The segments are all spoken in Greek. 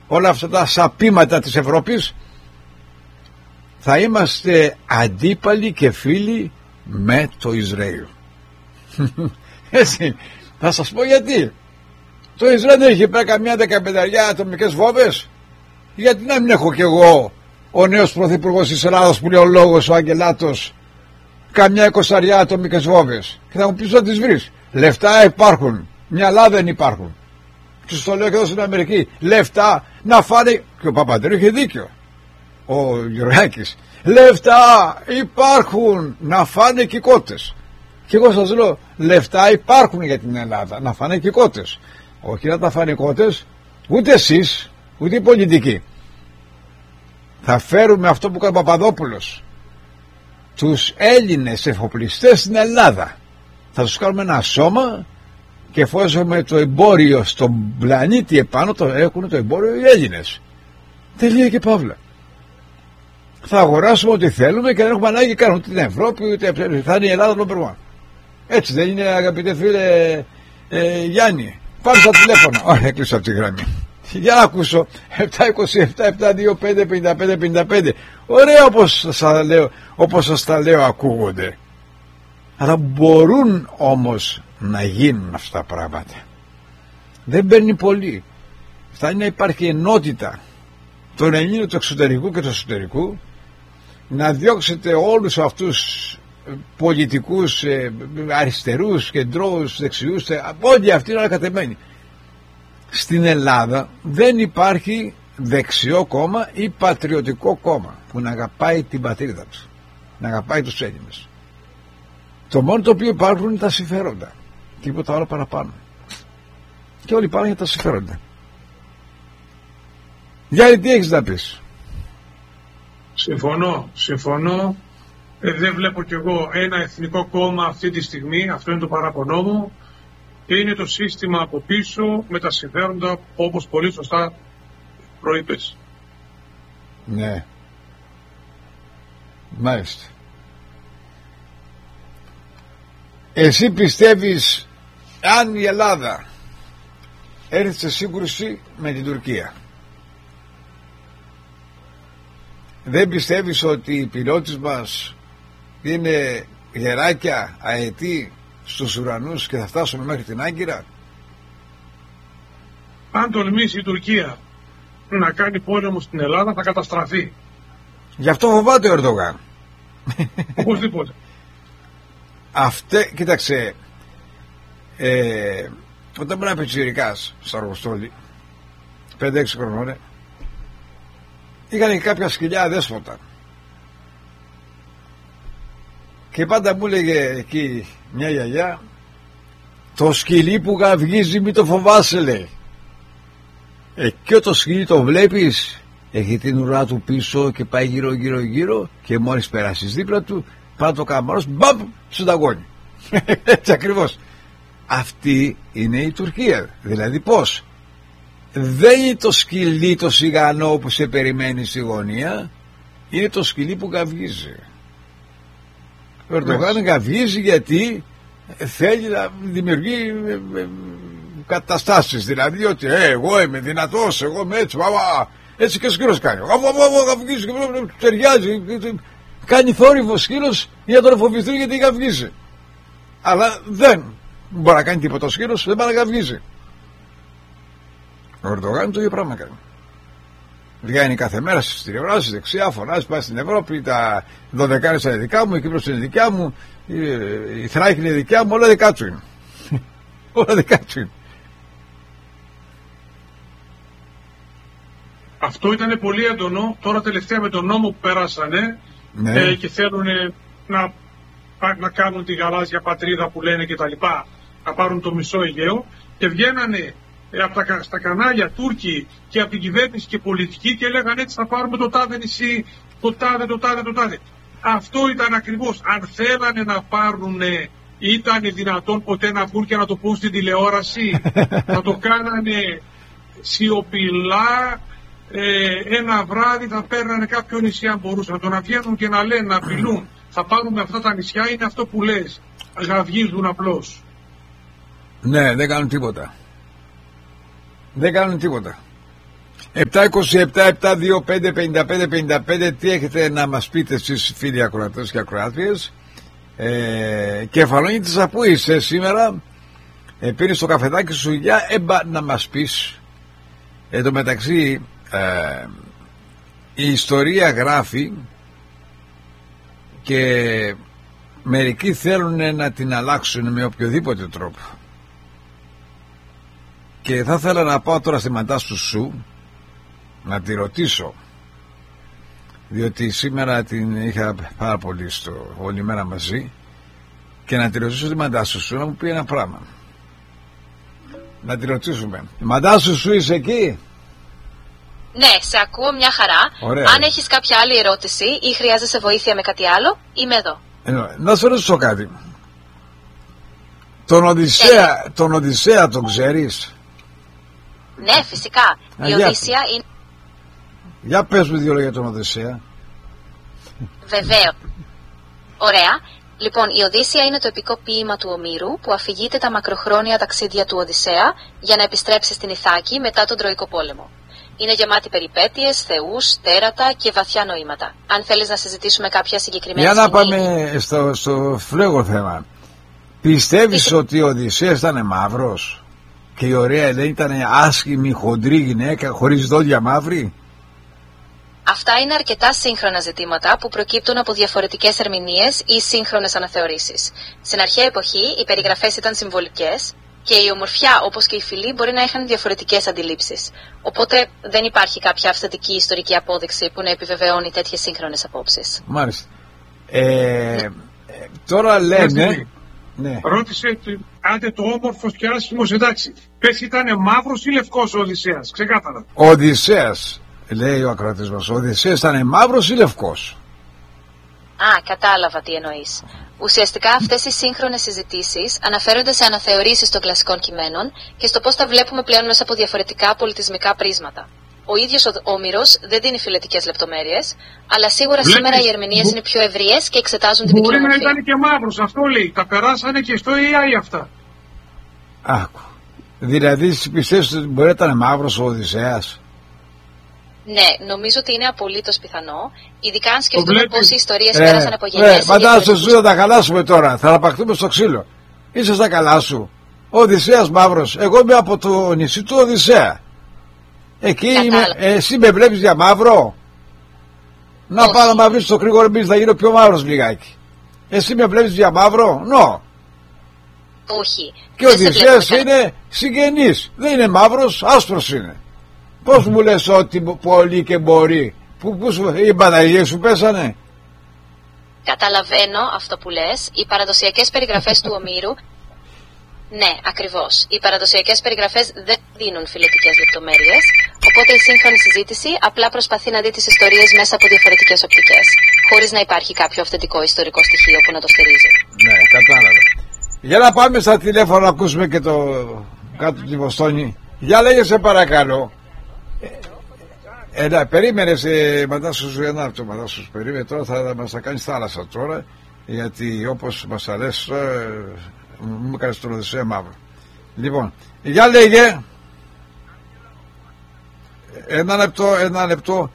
όλα αυτά τα σαπίματα της Ευρώπης, θα είμαστε αντίπαλοι και φίλοι με το Ισραήλ. Έτσι, θα σας πω γιατί. Το Ισραήλ δεν έχει πέρα καμιά 15 ατομικές βόμβες. Γιατί να μην έχω κι εγώ, ο νέος πρωθυπουργός της Ελλάδας που λέει ο λόγος, ο Αγγελάτος, καμιά 20 ατομικές βόμβες? Και θα μου πεις να τις βρεις. Λεφτά υπάρχουν, μυαλά δεν υπάρχουν. Και σου το λέω και εδώ στην Αμερική, λεφτά να φάνε. Και ο Παπανδρέου είχε δίκιο, ο Γεωργάκης. Λεφτά υπάρχουν να φάνε και οι κότες. Και εγώ σας λέω, λεφτά υπάρχουν για την Ελλάδα να φάνε και οι κότες. Όχι να τα φάνε οι κότες, ούτε εσείς, ούτε οι πολιτικοί. Θα φέρουμε αυτό που κάνει ο Παπαδόπουλος, τους Έλληνες εφοπλιστές στην Ελλάδα. Θα τους κάνουμε ένα σώμα, και εφόσον με το εμπόριο στον πλανήτη επάνω το έχουν το εμπόριο οι Έλληνες. Τελεία και παύλα. Θα αγοράσουμε ό,τι θέλουμε και δεν έχουμε ανάγκη καν ούτε την Ευρώπη ούτε θα είναι η Ελλάδα νόμπερ 1. Έτσι δεν είναι, αγαπητέ φίλε Γιάννη? Πάρε στα τηλέφωνα. Ωραία, έκλεισα από τη γραμμή. Για να ακούσω. 727-725-55-55. Ωραία, όπως σας τα λέω ακούγονται. Αλλά μπορούν όμως να γίνουν αυτά τα πράγματα. Δεν παίρνει πολύ. Φτάνει να υπάρχει ενότητα των Ελλήνων του εξωτερικού και του εσωτερικού, να διώξετε όλους αυτούς πολιτικούς αριστερούς, κεντρώους, δεξιούς, όλοι αυτοί είναι ανακατεμένοι. Στην Ελλάδα δεν υπάρχει δεξιό κόμμα ή πατριωτικό κόμμα που να αγαπάει την πατρίδα του, να αγαπάει τους Έλληνες. Το μόνο το οποίο υπάρχουν είναι τα συμφέροντα, τίποτα άλλο παραπάνω, και όλοι πάνε για τα συμφέροντα. Γιάννη, τι έχεις να πεις? Συμφωνώ. Δεν βλέπω κι εγώ ένα εθνικό κόμμα αυτή τη στιγμή, αυτό είναι το παράπονό μου, και είναι το σύστημα από πίσω με τα συμφέροντα, όπως πολύ σωστά προείπες. Ναι, μάλιστα. Εσύ πιστεύεις, αν η Ελλάδα έρθει σε σύγκρουση με την Τουρκία, δεν πιστεύεις ότι οι πιλότες μας είναι γεράκια αετοί στους ουρανούς και θα φτάσουμε μέχρι την Άγκυρα? Αν τολμήσει η Τουρκία να κάνει πόλεμο στην Ελλάδα, θα καταστραφεί. Γι' αυτό φοβάται ο Ερντογάν. Οπωσδήποτε. Κοίταξε, όταν ήμουν πιτσιρικάς στο Αργοστόλι, 5-6 χρονών, είχαν και κάποια σκυλιά δέσποτα. Και πάντα μου έλεγε εκεί μια γιαγιά, το σκυλί που γαυγίζει μη το φοβάσαι, λέει. Και το σκυλί το βλέπεις, έχει την ουρά του πίσω και πάει γύρω γύρω γύρω, και μόλις περάσεις δίπλα του, πάει το καμάρος, μπαμ, συνταγώνει. Έτσι ακριβώς. Αυτή είναι η Τουρκία. Δηλαδή πώς? Δεν είναι το σκυλί το σιγανό που σε περιμένει στη γωνία, είναι το σκυλί που γαυγίζει. Ο Ερντογάν γαυγίζει γιατί θέλει να δημιουργεί καταστάσεις, δηλαδή ότι εγώ είμαι δυνατός, εγώ είμαι έτσι, έτσι και ο σκύλος κάνει, γαυγίζει, ταιριάζει, κάνει θόρυβο ο σκύλος για να τον φοβηθούν γιατί γαυγίζει. Αλλά δεν μπορεί να κάνει τίποτα ο σκύλος, δεν πάει να γαυγίζει. Ο Ερντογάν το ίδιο πράγμα κάνει. Βγαίνει κάθε μέρα στις τηλεοράσεις δεξιά, φωνάζει, πάει στην Ευρώπη, τα Δωδεκάρες είναι δικά μου, η Κύπρος είναι δικιά μου, η Θράκη είναι δικιά μου, όλα δικά του είναι. Όλα δικά του είναι. Αυτό ήταν πολύ έντονο. Τώρα τελευταία με τον νόμο που περάσανε, ναι, και θέλουν να κάνουν τη γαλάζια πατρίδα που λένε και τα λοιπά, να πάρουν το μισό Αιγαίο, και βγαίνανε στα κανάλια Τούρκοι και από την κυβέρνηση και πολιτικοί και λέγανε έτσι θα πάρουμε το τάδε νησί, το τάδε. Αυτό ήταν ακριβώς. Αν θέλανε να πάρουν, ήταν δυνατόν ποτέ να βγουν και να το πούν στην τηλεόραση? Θα το κάνανε σιωπηλά, ένα βράδυ θα παίρνανε κάποιο νησί αν μπορούσαν. Το να βγαίνουν και να λένε, να απειλούν, θα πάρουμε αυτά τα νησιά, είναι αυτό που λες. Γαυγίζουν απλώς. Ναι, δεν κάνουν τίποτα. Δεν κάνουν τίποτα. 727-725-55-55. Τι έχετε να μας πείτε εσείς, φίλοι ακροατές και ακροάτριες? Κεφαλόνι από είσαι σήμερα, πήρες το καφεδάκι σου για να μας πεις. Εν τω μεταξύ η ιστορία γράφει και μερικοί θέλουν να την αλλάξουν με οποιοδήποτε τρόπο. Και θα ήθελα να πάω τώρα στη Μαντάσου σου να τη ρωτήσω, διότι σήμερα την είχα πάρα πολύ όλη μέρα μαζί, και να τη ρωτήσω τη Μαντάσου σου να μου πει ένα πράγμα. Να τη ρωτήσουμε. Η Μαντάσου σου είσαι εκεί? Ναι, σε ακούω μια χαρά. Ωραία. Αν έχεις κάποια άλλη ερώτηση ή χρειάζεσαι βοήθεια με κάτι άλλο, είμαι εδώ. Να σου ρωτήσω κάτι. Τον Οδυσσέα τον ξέρεις? Ναι, φυσικά. Η Οδύσσεια είναι... Για πες μου δύο λόγια για τον Οδυσσέα. Βεβαίως. Ωραία. Λοιπόν, η Οδύσσεια είναι το επικό ποίημα του Ομήρου που αφηγείται τα μακροχρόνια ταξίδια του Οδυσσέα για να επιστρέψει στην Ιθάκη μετά τον Τροϊκό πόλεμο. Είναι γεμάτη περιπέτειες, θεούς, τέρατα και βαθιά νοήματα. Αν θέλεις να συζητήσουμε κάποια συγκεκριμένη σκηνή... Για να πάμε στο φλέγο θέμα. Πιστεύεις ότι ο Οδυσσέας ήταν μαύρος και η ωραία Ελένη ήταν άσχημη, χοντρή γυναίκα χωρίς δόντια μαύρη? Αυτά είναι αρκετά σύγχρονα ζητήματα που προκύπτουν από διαφορετικές ερμηνείες ή σύγχρονες αναθεωρήσεις. Στην αρχαία εποχή οι περιγραφές ήταν συμβολικές και η ομορφιά όπως και η φυλή μπορεί να είχαν διαφορετικές αντιλήψεις. Οπότε δεν υπάρχει κάποια αυθεντική ιστορική απόδειξη που να επιβεβαιώνει τέτοιες σύγχρονες απόψεις. Μάλιστα. Τώρα λένε... Ναι. Ρώτησε άντε το όμορφος και άσχημος, εντάξει. Πες ήταν μαύρος ή λευκός ο Οδυσσέας? Ξεκάθαρα. Ο Οδυσσέας, λέει ο ακροατής μας, ο Οδυσσέας ήταν μαύρος ή λευκός? Α, κατάλαβα τι εννοείς. Ουσιαστικά αυτές οι σύγχρονες συζητήσεις αναφέρονται σε αναθεωρήσεις των κλασικών κειμένων και στο πώς τα βλέπουμε πλέον μέσα από διαφορετικά πολιτισμικά πρίσματα. Ο ίδιος ο Όμηρος δεν δίνει φιλετικές λεπτομέρειες, αλλά σίγουρα σήμερα οι ερμηνείες είναι πιο ευρείες και εξετάζουν την ποικιλομορφία. Μπορεί να ήταν και μαύρος, αυτό λέει. Τα περάσανε και στο AI αυτά. Άκου. Δηλαδή πιστεύεις ότι μπορεί να ήταν μαύρος ο Οδυσσέας? Ναι, νομίζω ότι είναι απολύτως πιθανό, ειδικά αν σκεφτούμε πώς οι ιστορίες πέρασαν από γενιές. Φαντάζομαι σου θα τα χαλάσουμε τώρα, θα ραπαχτούμε στο ξύλο. Είσαι στα καλά σου. Ο Οδυσσέας μαύρος, εγώ είμαι από το νησί του Οδυσσέα. Εκεί είμαι, εσύ με βλέπεις για μαύρο? Να πάω να μαυρίσω το κρύο ρεμπής, θα γίνω πιο μαύρος λιγάκι. Εσύ με βλέπεις για μαύρο? No. Όχι. Και ο Οδυσσέας είναι συγγενής, δεν είναι μαύρος, άσπρος είναι. Πώς μου λες ότι πολύ και μπορεί? Οι Παναγίες σου πέσανε? Καταλαβαίνω αυτό που λες. Οι παραδοσιακές περιγραφές του Ομήρου... Ναι, ακριβώς. Οι παραδοσιακές περιγραφές δεν δίνουν φιλετικές λεπτομέρειες, οπότε η σύγχρονη συζήτηση απλά προσπαθεί να δει τις ιστορίες μέσα από διαφορετικές οπτικές, χωρίς να υπάρχει κάποιο αυθεντικό ιστορικό στοιχείο που να το στηρίζει. Ναι, κατάλαβα. Για να πάμε στα τηλέφωνα να ακούσουμε και το κάτω τη Βοστόνη. Για λέγε σε παρακαλώ. Περίμενες Μαντάσου σου, ένα από το Μαντάσου σου περίμενε, τώρα θα μας τα κάνεις θάλασσα τώρα, γιατί όπως μας αρέσει μου έκανες τον Οδυσσέα μαύρο. Λοιπόν, για λέγε. Ένα λεπτό.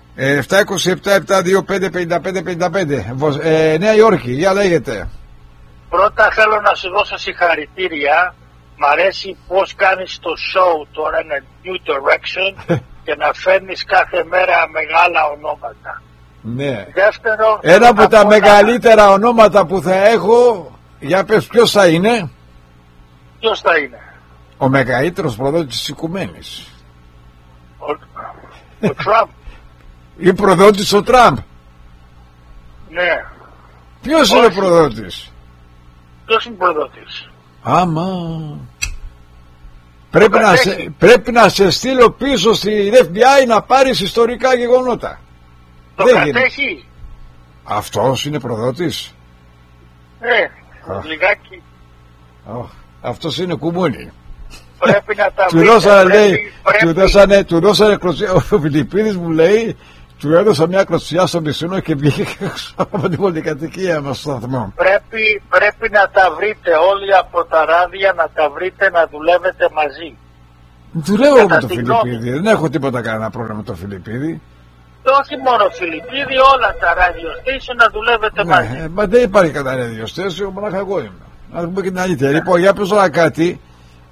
727-725-55-55. Νέα Υόρκη, για λέγεται. Πρώτα θέλω να σου δώσω συγχαρητήρια. Μ' αρέσει πως κάνεις το show τώρα, ένα new direction και να φέρνεις κάθε μέρα μεγάλα ονόματα. Ναι. Δεύτερο, ένα από τα μεγαλύτερα ονόματα που θα έχω. Για πες, ποιος θα είναι? Ποιος θα είναι? Ο μεγαλύτερος προδότης της Οικουμένης. Ο Τραμπ. Ή προδότης ο Τραμπ. Ναι. Ποιος είναι ο προδότης? Ποιος είναι προδότης? Άμα πρέπει να σε στείλω πίσω στη FBI να πάρεις ιστορικά γεγονότα. Το κατέχει. Αυτός είναι προδότης? Λιγάκι. Αυτός είναι κουμούνι. Πρέπει να τα του δώσανε κλωτσιά. Ο Φιλιππίδης μου λέει, του έδωσα μια κλωτσιά στο μισθό και βγήκε από την πολυκατοικία μας στο σταθμό. Πρέπει να τα βρείτε όλοι από τα ράδια, να τα βρείτε, να δουλεύετε μαζί. Δουλεύω με το Φιλιππίδη. Δεν έχω τίποτα κανένα πρόγραμμα με το Φιλιππίδη. Όχι μόνο Φιλιππίδη, όλα τα radio station να δουλεύετε μαζί. Μα δεν υπάρχει κανένα radio station, μονάχα εγώ είμαι. Να πούμε και την αλήθεια. Λοιπόν, για πες τώρα κάτι.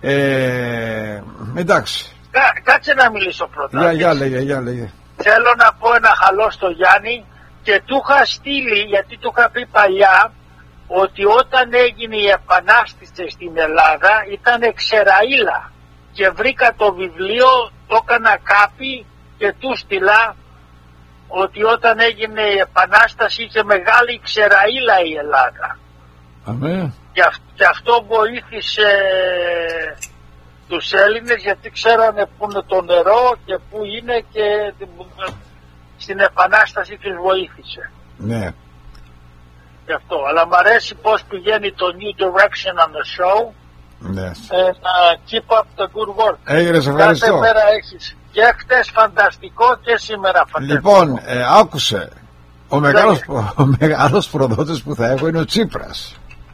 Εντάξει. Κάτσε να μιλήσω πρώτα. Για λέγε. Θέλω να πω ένα χαλό στο Γιάννη και του είχα στείλει, γιατί του είχα πει παλιά, ότι όταν έγινε η Επανάσταση στην Ελλάδα ήταν Ξεραΐλα και βρήκα το βιβλίο, το έκανα κάπη και του στείλα ότι όταν έγινε η Επανάσταση είχε μεγάλη Ξεραΐλα η Ελλάδα. Αμέ. Και αυτό βοήθησε τους Έλληνες, γιατί ξέρανε που είναι το νερό και που είναι, και στην Επανάσταση τους βοήθησε. Ναι. Γι' αυτό. Αλλά μ' αρέσει πως πηγαίνει το New Direction on the show. Ναι. Keep up the good work. Έγινε, σε ευχαριστώ. Κάθε μέρα έχεις. Και χτες φανταστικό και σήμερα φανταστικό. Λοιπόν, άκουσε. Ο μεγάλος προδότης που θα έχω είναι ο Τσίπρας.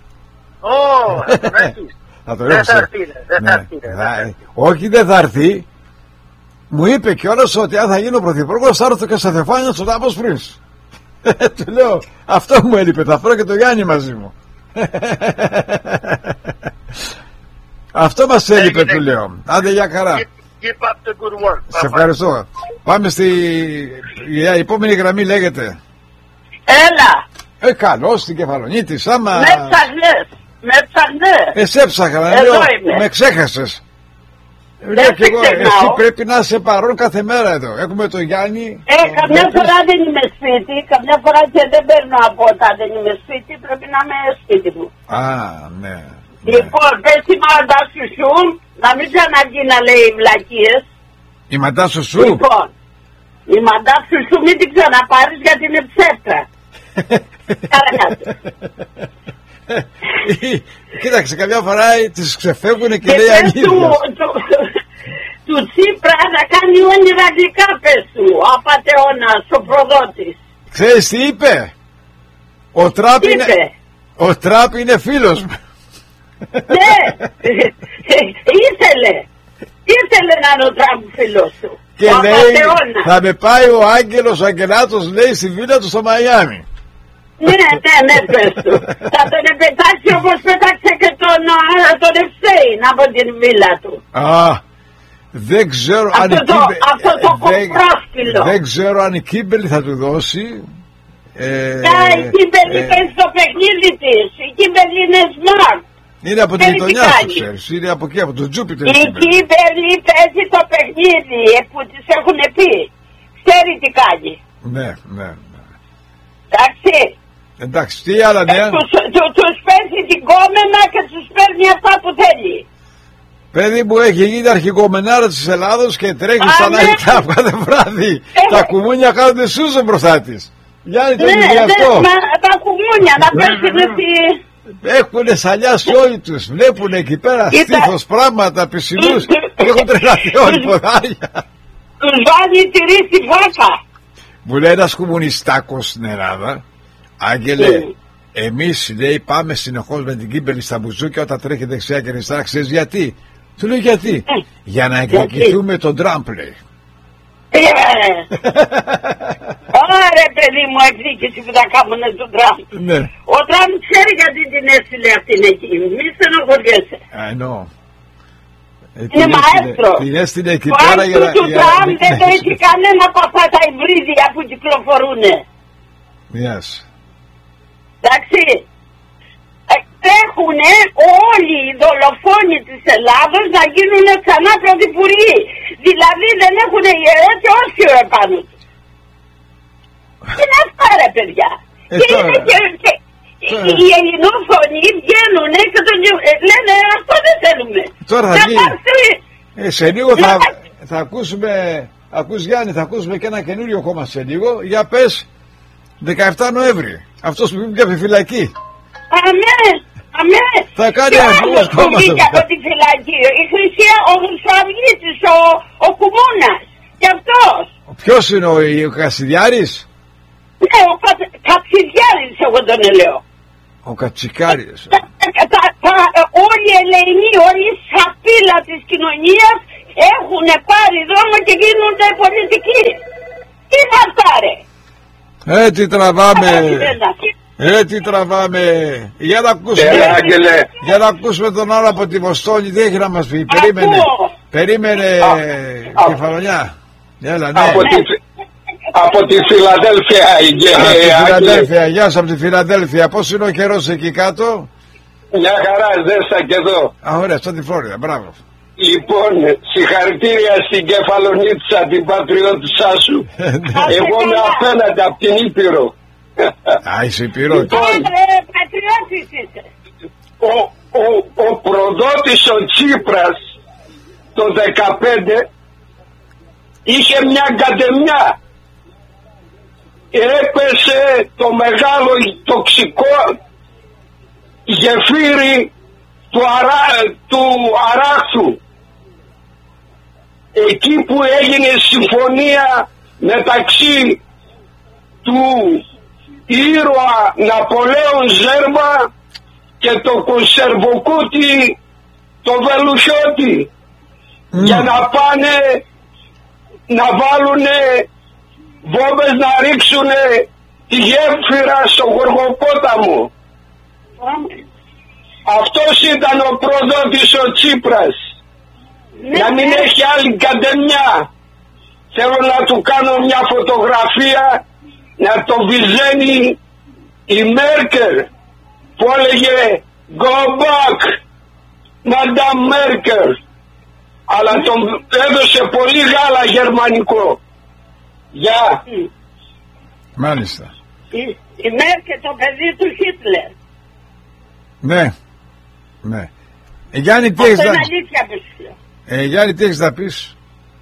Δεν θα έρθει. Όχι, δεν θα έρθει. Μου είπε κιόλας ότι αν θα γίνω πρωθυπουργός θα έρθω και στα Θεφάνια του Τάπος πριν. Του λέω, αυτό μου έλειπε, θα φέρω και το Γιάννη μαζί μου. Αυτό μας έλειπε, του λέω. Άντε, για χαρά. Keep up the good work. Σε ευχαριστώ. Πάμε η επόμενη γραμμή, λέγεται. Έλα. Καλώς, στην Κεφαλονίτης, άμα... Με ψαχνες. Σε έψαχα, με ξέχασες. Εσύ πρέπει να είσαι παρόν κάθε μέρα εδώ. Έχουμε το Γιάννη. Καμιά φορά δεν είμαι σπίτι, καμιά φορά και δεν παίρνω από όταν δεν είμαι σπίτι, πρέπει να είμαι σπίτι μου. Ναι. Λοιπόν, πες η μαντά σου, να μην ξαναγεί να λέει βλακίες. Η μαντά σου. Λοιπόν, η μαντά σου μην την ξαναπάρεις γιατί είναι ψεύτρα. Κοίταξε, καμιά φορά τις ξεφεύγουν και λέει αλήθεια. Του Τσίπρα να κάνει όνειρα γλυκά, πες του, απατεώνας, ο προδότης. Ξέρεις τι είπε? Ο Τραπ είναι φίλος μου. Ναι, ήθελε να είναι ο Τραμπ φίλος του. Και λέει, θα με πάει ο Άγγελος, ο Αγγελάτος, λέει, στη βίλα του στο Μαϊάμι. Ναι, πες του. Θα τον πετάξει όπως πέταξε και τον Ευθέιν από την βίλα του. Δεν ξέρω αν η Κίμπερλι θα του δώσει. Η Κίμπερλι παίζει το παιχνίδι της. Η Κίμπερλι είναι smart. Είναι από την γειτονιά σου, ξέρεις. Είναι από εκεί, από τον Τζούπιτερ. Η Κίμπερλι παίζει το παιχνίδι που της έχουν πει. Ξέρει τι κάνει. Ναι. Εντάξει, τι άλλα νέα? Τους παίζει την κόμενα και τους παίρνει αυτά που θέλει. Παιδί μου, έχει γίνει αρχικομενάρα της Ελλάδος και τρέχει στα ναϊκά κάθε βράδυ. Τα κουμούνια κάνονται σούζο μπροστά της. Γιάννη, το έχει αυτό. Τα κουμούνια να πέσουν στη... Έχουνε σαλιάσει όλοι τους. Βλέπουν εκεί πέρα στήθος, πράγματα, πισινούς. Έχουν τρελαθεί όλοι ποδάρια. Τους βάζει τυρί στη φάσα. Μου λέει ένας κομμουνιστάκος στην Ελλάδα, Άγγελε, εμείς, λέει, πάμε συνεχώς με την Κίμπερλι στα μπουζούκια όταν τρέχει δεξιά και αριστερά. Ξέρεις γιατί? Του λέω γιατί? Για να εκδικηθούμε τον Τραμπ, λέει. Ωραία, παιδί μου, εκδίκηση που θα κάνουν στον Τραμπ. Ο Τραμπ ξέρει γιατί την έστειλε αυτήν εκεί. Μη στενοχωριέσαι. Είναι μαέστρο. Την έστειλε εκεί πέρα για να... του Τραμπ δεν το έχει κανένα από αυτά τα υβρίδια που κυκλοφορούνε. Εντάξει. Έχουνε όλοι οι δολοφόνοι της Ελλάδος να γίνουν ξανά πρωθυπουργοί. Δηλαδή δεν έχουνε ιερό και όρθιο επάνω τους. Είναι αυτά, ρε παιδιά. Και είναι και οι ελληνόφωνοι βγαίνουνε και λένε αυτό δεν θέλουμε. Τώρα θα γίνει. Σε λίγο θα ακούσουμε, ακούς Γιάννη, θα ακούσουμε και ένα καινούριο κόμμα σε λίγο. Για πες, 17 Νοέμβρη. Αυτός που βγήκε από τη φυλακή. Αμέ. Θα κάνει αυτός κόμμα. Βγήκε από τη φυλακή. Η Χρυσία, ο Χρυσοαυγίτης, ο Κουμούνας. Και αυτός. Ποιος είναι ο Κασιδιάρης? Ναι, ο Κατσιδιάρης εγώ τον λέω. Ο Κατσικάρης. Όλοι οι Ελληνοί, όλη η σαπίλα της κοινωνίας Έχουν πάρει δρόμο και γίνονται πολιτικοί. Τι θα φτάρε. Έτσι τραβάμε. Έτσι τραβάμε. Για να ακούσουμε τον άλλο από τη Βοστόνη. Τι έχει να μας πει. Περίμενε Κεφαλονιά. Έλα, ναι. Από τη Φιλαδέλφια. Φιλαδέλφια. Γεια σας από τη Φιλαδέλφια. Πώς είναι ο καιρός εκεί κάτω? Μια χαρά, ζέστα και εδώ. Α, ωραία, στο τη Φλόριδα, μπράβο. Λοιπόν, συγχαρητήρια στην Κεφαλονίτσα, την πατριώτησά σου. Εγώ είμαι απέναντι από την Ήπειρο. Α, είσαι Ήπειρο. Πατριώτης είσαι. Ο προδότης ο Τσίπρας το 2015 είχε μια γκαντεμιά. Έπεσε το μεγάλο τοξικό γεφύρι του Αράχθου, εκεί που έγινε συμφωνία μεταξύ του ήρωα Ναπολέον Ζέρβα και το κονσερβοκούτι το Βελουχιώτη, για να πάνε να βάλουνε βόμβες να ρίξουνε τη γέφυρα στο Γοργοπόταμο. Αυτός ήταν ο προδότης ο Τσίπρας. Να μην έχει άλλη καντεμιά. Θέλω να του κάνω μια φωτογραφία, να το βυζένει η Μέρκελ που έλεγε Go back Madame Merkel, αλλά τον έδωσε πολύ γάλα γερμανικό. Γεια. Μάλιστα. Η Μέρκελ το παιδί του Χίτλερ. Ναι. Ναι. Γιάννη, τι έχεις να πεις?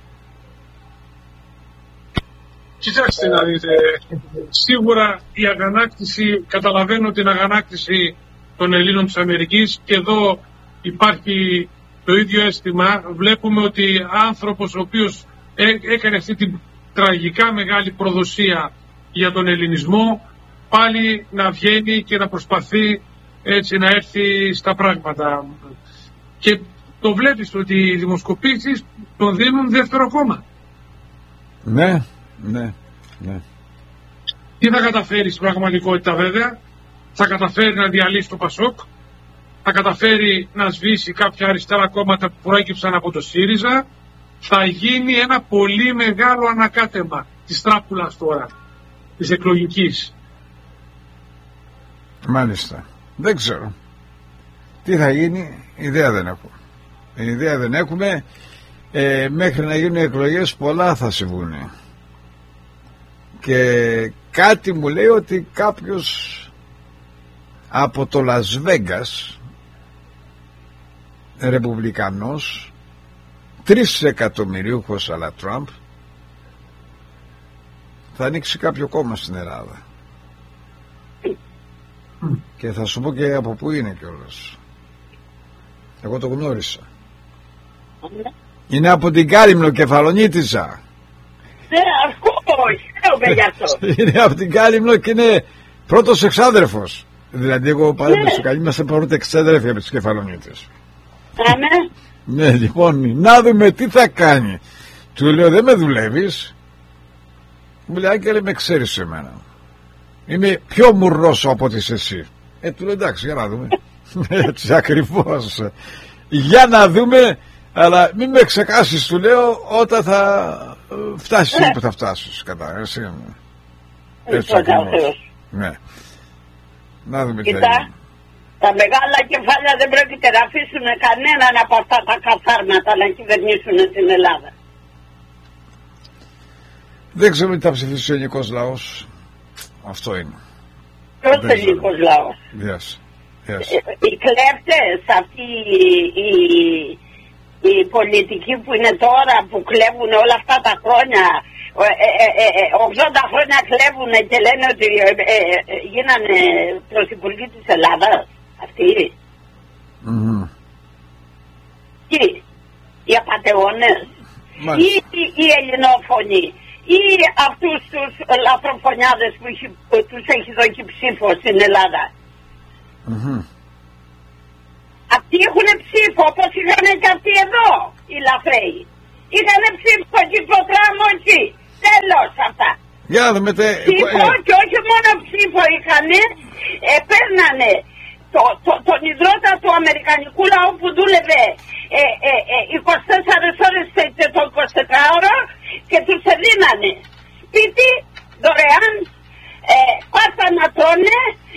Κοιτάξτε να δείτε, σίγουρα η αγανάκτηση, καταλαβαίνω την αγανάκτηση των Ελλήνων της Αμερικής, και εδώ υπάρχει το ίδιο αίσθημα. Βλέπουμε ότι άνθρωπος ο οποίος έκανε αυτή την τραγικά μεγάλη προδοσία για τον ελληνισμό, πάλι να βγαίνει και να προσπαθεί έτσι να έρθει στα πράγματα. Και το βλέπεις ότι οι δημοσκοπήσεις τον δίνουν δεύτερο κόμμα. Ναι, ναι, ναι. Τι θα καταφέρει στην πραγματικότητα βέβαια? Θα καταφέρει να διαλύσει το ΠΑΣΟΚ, θα καταφέρει να σβήσει κάποια αριστερά κόμματα που προέκυψαν από το ΣΥΡΙΖΑ, θα γίνει ένα πολύ μεγάλο ανακάτεμα της τράπουλας τώρα, της εκλογικής. Μάλιστα. Δεν ξέρω. Τι θα γίνει, ιδέα δεν έχω. Ιδέα δεν έχουμε. Μέχρι να γίνουν εκλογές πολλά θα συμβούν. Και κάτι μου λέει ότι κάποιος από το Λας Βέγκας, ρεπουμπλικανός, 3 εκατομμυρίουχος αλλά Τραμπ, θα ανοίξει κάποιο κόμμα στην Ελλάδα. Και θα σου πω και από πού είναι κιόλας. Εγώ το γνώρισα. Είναι από την Κάλυμνο, Κεφαλονίτισα. Είναι από την Κάλυμνο και είναι πρώτος εξάδερφος. Δηλαδή εγώ παρέμβα στο Κάλυμνο, είμαστε πρώτοι εξάδερφοι από τις Κεφαλονίτες. Ναι, λοιπόν, να δούμε τι θα κάνει. Του λέω, δεν με δουλεύεις? Μου λέει, Άγγελε, με ξέρεις εμένα. Είμαι πιο μουρρός από ότι είσαι εσύ. Του λέω, εντάξει, για να δούμε. Έτσι ακριβώς. Για να δούμε, αλλά μην με ξεκάσεις, του λέω, όταν θα φτάσεις που θα φτάσεις. Κατά, εσύ. Έτσι ακριβώς. Ναι. Να δούμε τι θα γίνει. Τα μεγάλα κεφάλια δεν πρόκειται να αφήσουν κανέναν από αυτά τα καθάρματα να κυβερνήσουν την Ελλάδα. Δεν ξέρω τι θα ψηφίσει ο ελληνικός λαός. Αυτό είναι. Ποιος ελληνικός λαός? Yes. Yes. Οι κλέφτες, αυτοί οι πολιτικοί που είναι τώρα, που κλέβουν όλα αυτά τα χρόνια, 80 χρόνια κλέβουν και λένε ότι γίνανε πρωθυπουργοί της Ελλάδας. Αυτοί. Τι, οι απατεώνες ή οι ελληνόφωνοι ή αυτούς τους λαθροφωνιάδες που τους έχει δώσει ψήφο στην Ελλάδα. Αυτοί έχουν ψήφο όπως είχαν και αυτοί εδώ οι λαθρέοι. Είχανε ψήφο Κυπροτράμο εκεί. Τέλος αυτά. Για να δούμε. Ψήφο και όχι μόνο ψήφο είχανε, παίρνανε τον ιδρώτα του Αμερικανικού λαού που δούλευε 24 ώρες το 24ωρο και τους δίνανε σπίτι δωρεάν, πάστα να τρώνε,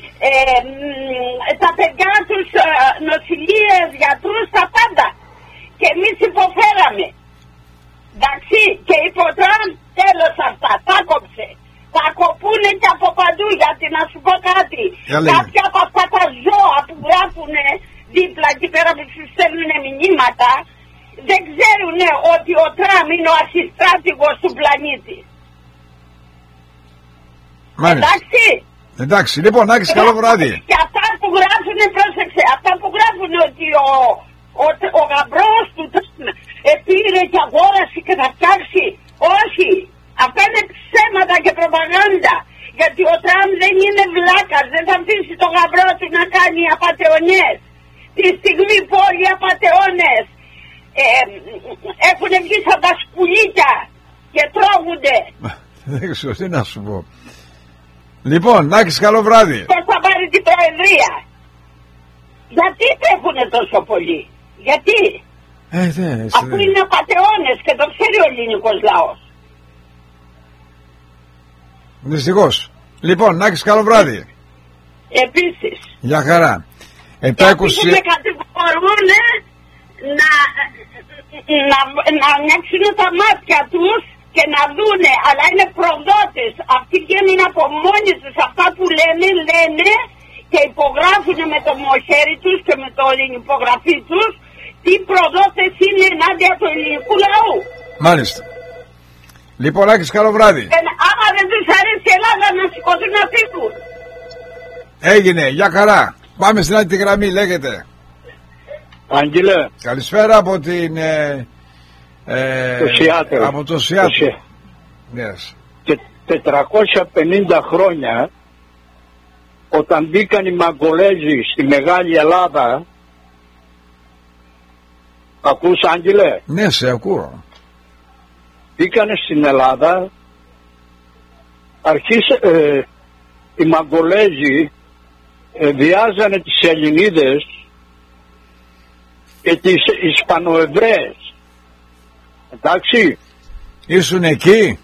τα παιδιά τους νοσηλείες, γιατρούς, τα πάντα. Και εμείς υποφέραμε. Εντάξει, και είπε ο Τραμπ, τέλος αυτά, τα κόψε. Θα κοπούνε και από παντού, γιατί να σου πω κάτι. Κάποια από αυτά τα ζώα που γράφουνε δίπλα εκεί πέρα που σου στέλνουν μηνύματα, δεν ξέρουν ότι ο Τραμπ είναι ο αρχιστράτηγος του πλανήτη. Μάλιστα. Εντάξει. Εντάξει, λοιπόν, Άκης, καλό βράδυ. Και αυτά που γράφουνε, πρόσεξε, αυτά που γράφουνε ότι ο γαμπρός του πήρε και αγόρασε και θα φτιάξει. Όχι, αυτά είναι ψέματα και προπαγάνδα. Γιατί ο Τραμπ δεν είναι βλάκας, δεν θα αφήσει τον γαμπρό του να κάνει απατεωνιές. Τη στιγμή που όλοι οι απατεώνες έχουν βγει σαν τα σκουλίκια και τρώγονται. Δεν ξέρω τι να σου πω. Λοιπόν, Άκης, καλό βράδυ. Πώς θα πάρει την προεδρία? Γιατί τρέχουνε τόσο πολύ? Γιατί? Αφού είναι απατεώνες και το ξέρει ο ελληνικός λαός. Δυστυχώς. Λοιπόν, Άκης, καλό βράδυ. Επίσης. Γεια χαρά. Επίσης με κατηγορούν να ανοίξουν τα μάτια τους και να δούνε, αλλά είναι προδότες. Αυτοί βγαίνουν από μόνοι τους, αυτά που λένε και υπογράφουν με το μοχέρι τους και με την υπογραφή τους τι προδότες είναι ενάντια του ελληνικού λαού. Μάλιστα. Λοιπόν, Άκης, καλό βράδυ. Άμα δεν τους αρέσει η Ελλάδα να σηκωθούν να φύγουν. Έγινε, για χαρά. Πάμε στην άλλη τη γραμμή, λέγεται. Άγγελε. Καλησπέρα από την... το Σιάτλ. Από το Σιάτλ. Yes. Και 450 χρόνια όταν μπήκαν οι Μαγκολέζοι στη Μεγάλη Ελλάδα. Ακούς, Άγγελε? Ναι, σε ακούω. Μπήκανε στην Ελλάδα, οι Μαγκολέζοι βιάζανε τις Ελληνίδες και τις Ισπανοεβραίες. Εντάξει. Ήσουν εκεί?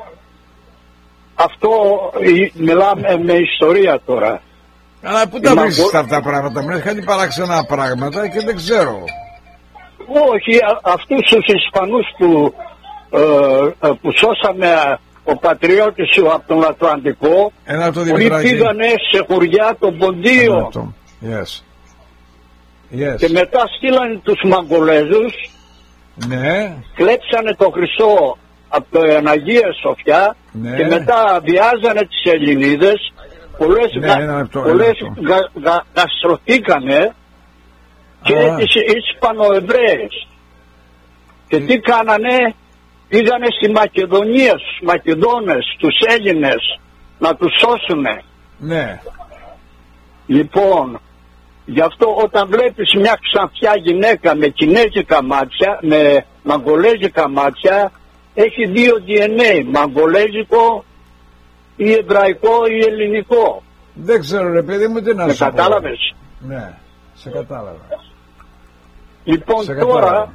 Αυτό μιλάμε με ιστορία τώρα. Αλλά πού τα βρίσκεις αυτά τα πράγματα? Μου έχει κάτι παράξενα πράγματα και δεν ξέρω. Όχι, αυτούς τους Ισπανούς που σώσαμε ο πατριώτης σου από τον Ατλαντικό, που πήγανε σε χωριά των Ποντίων. Yes. Και μετά στείλανε τους Μαγκολέζους, ναι. Κλέψανε το Χριστό από το Αγία Σοφιά, ναι. Και μετά βιάζανε τις Ελληνίδες, πολλές γαστρωθήκανε και τις Ισπανοεβραίες. Και τι κάνανε? Πήγανε στη Μακεδονία, στους Μακεδόνες, τους Έλληνες, να τους σώσουνε. Ναι. Λοιπόν, γι' αυτό όταν βλέπεις μια ξανθιά γυναίκα με κινέζικα μάτια, με μαγκολέζικα μάτια, έχει δύο DNA, μαγκολέζικο ή εβραϊκό ή ελληνικό. Δεν ξέρω ρε παιδί μου, τι να σου πω. Κατάλαβες? Ναι, σε κατάλαβα. Λοιπόν, τώρα...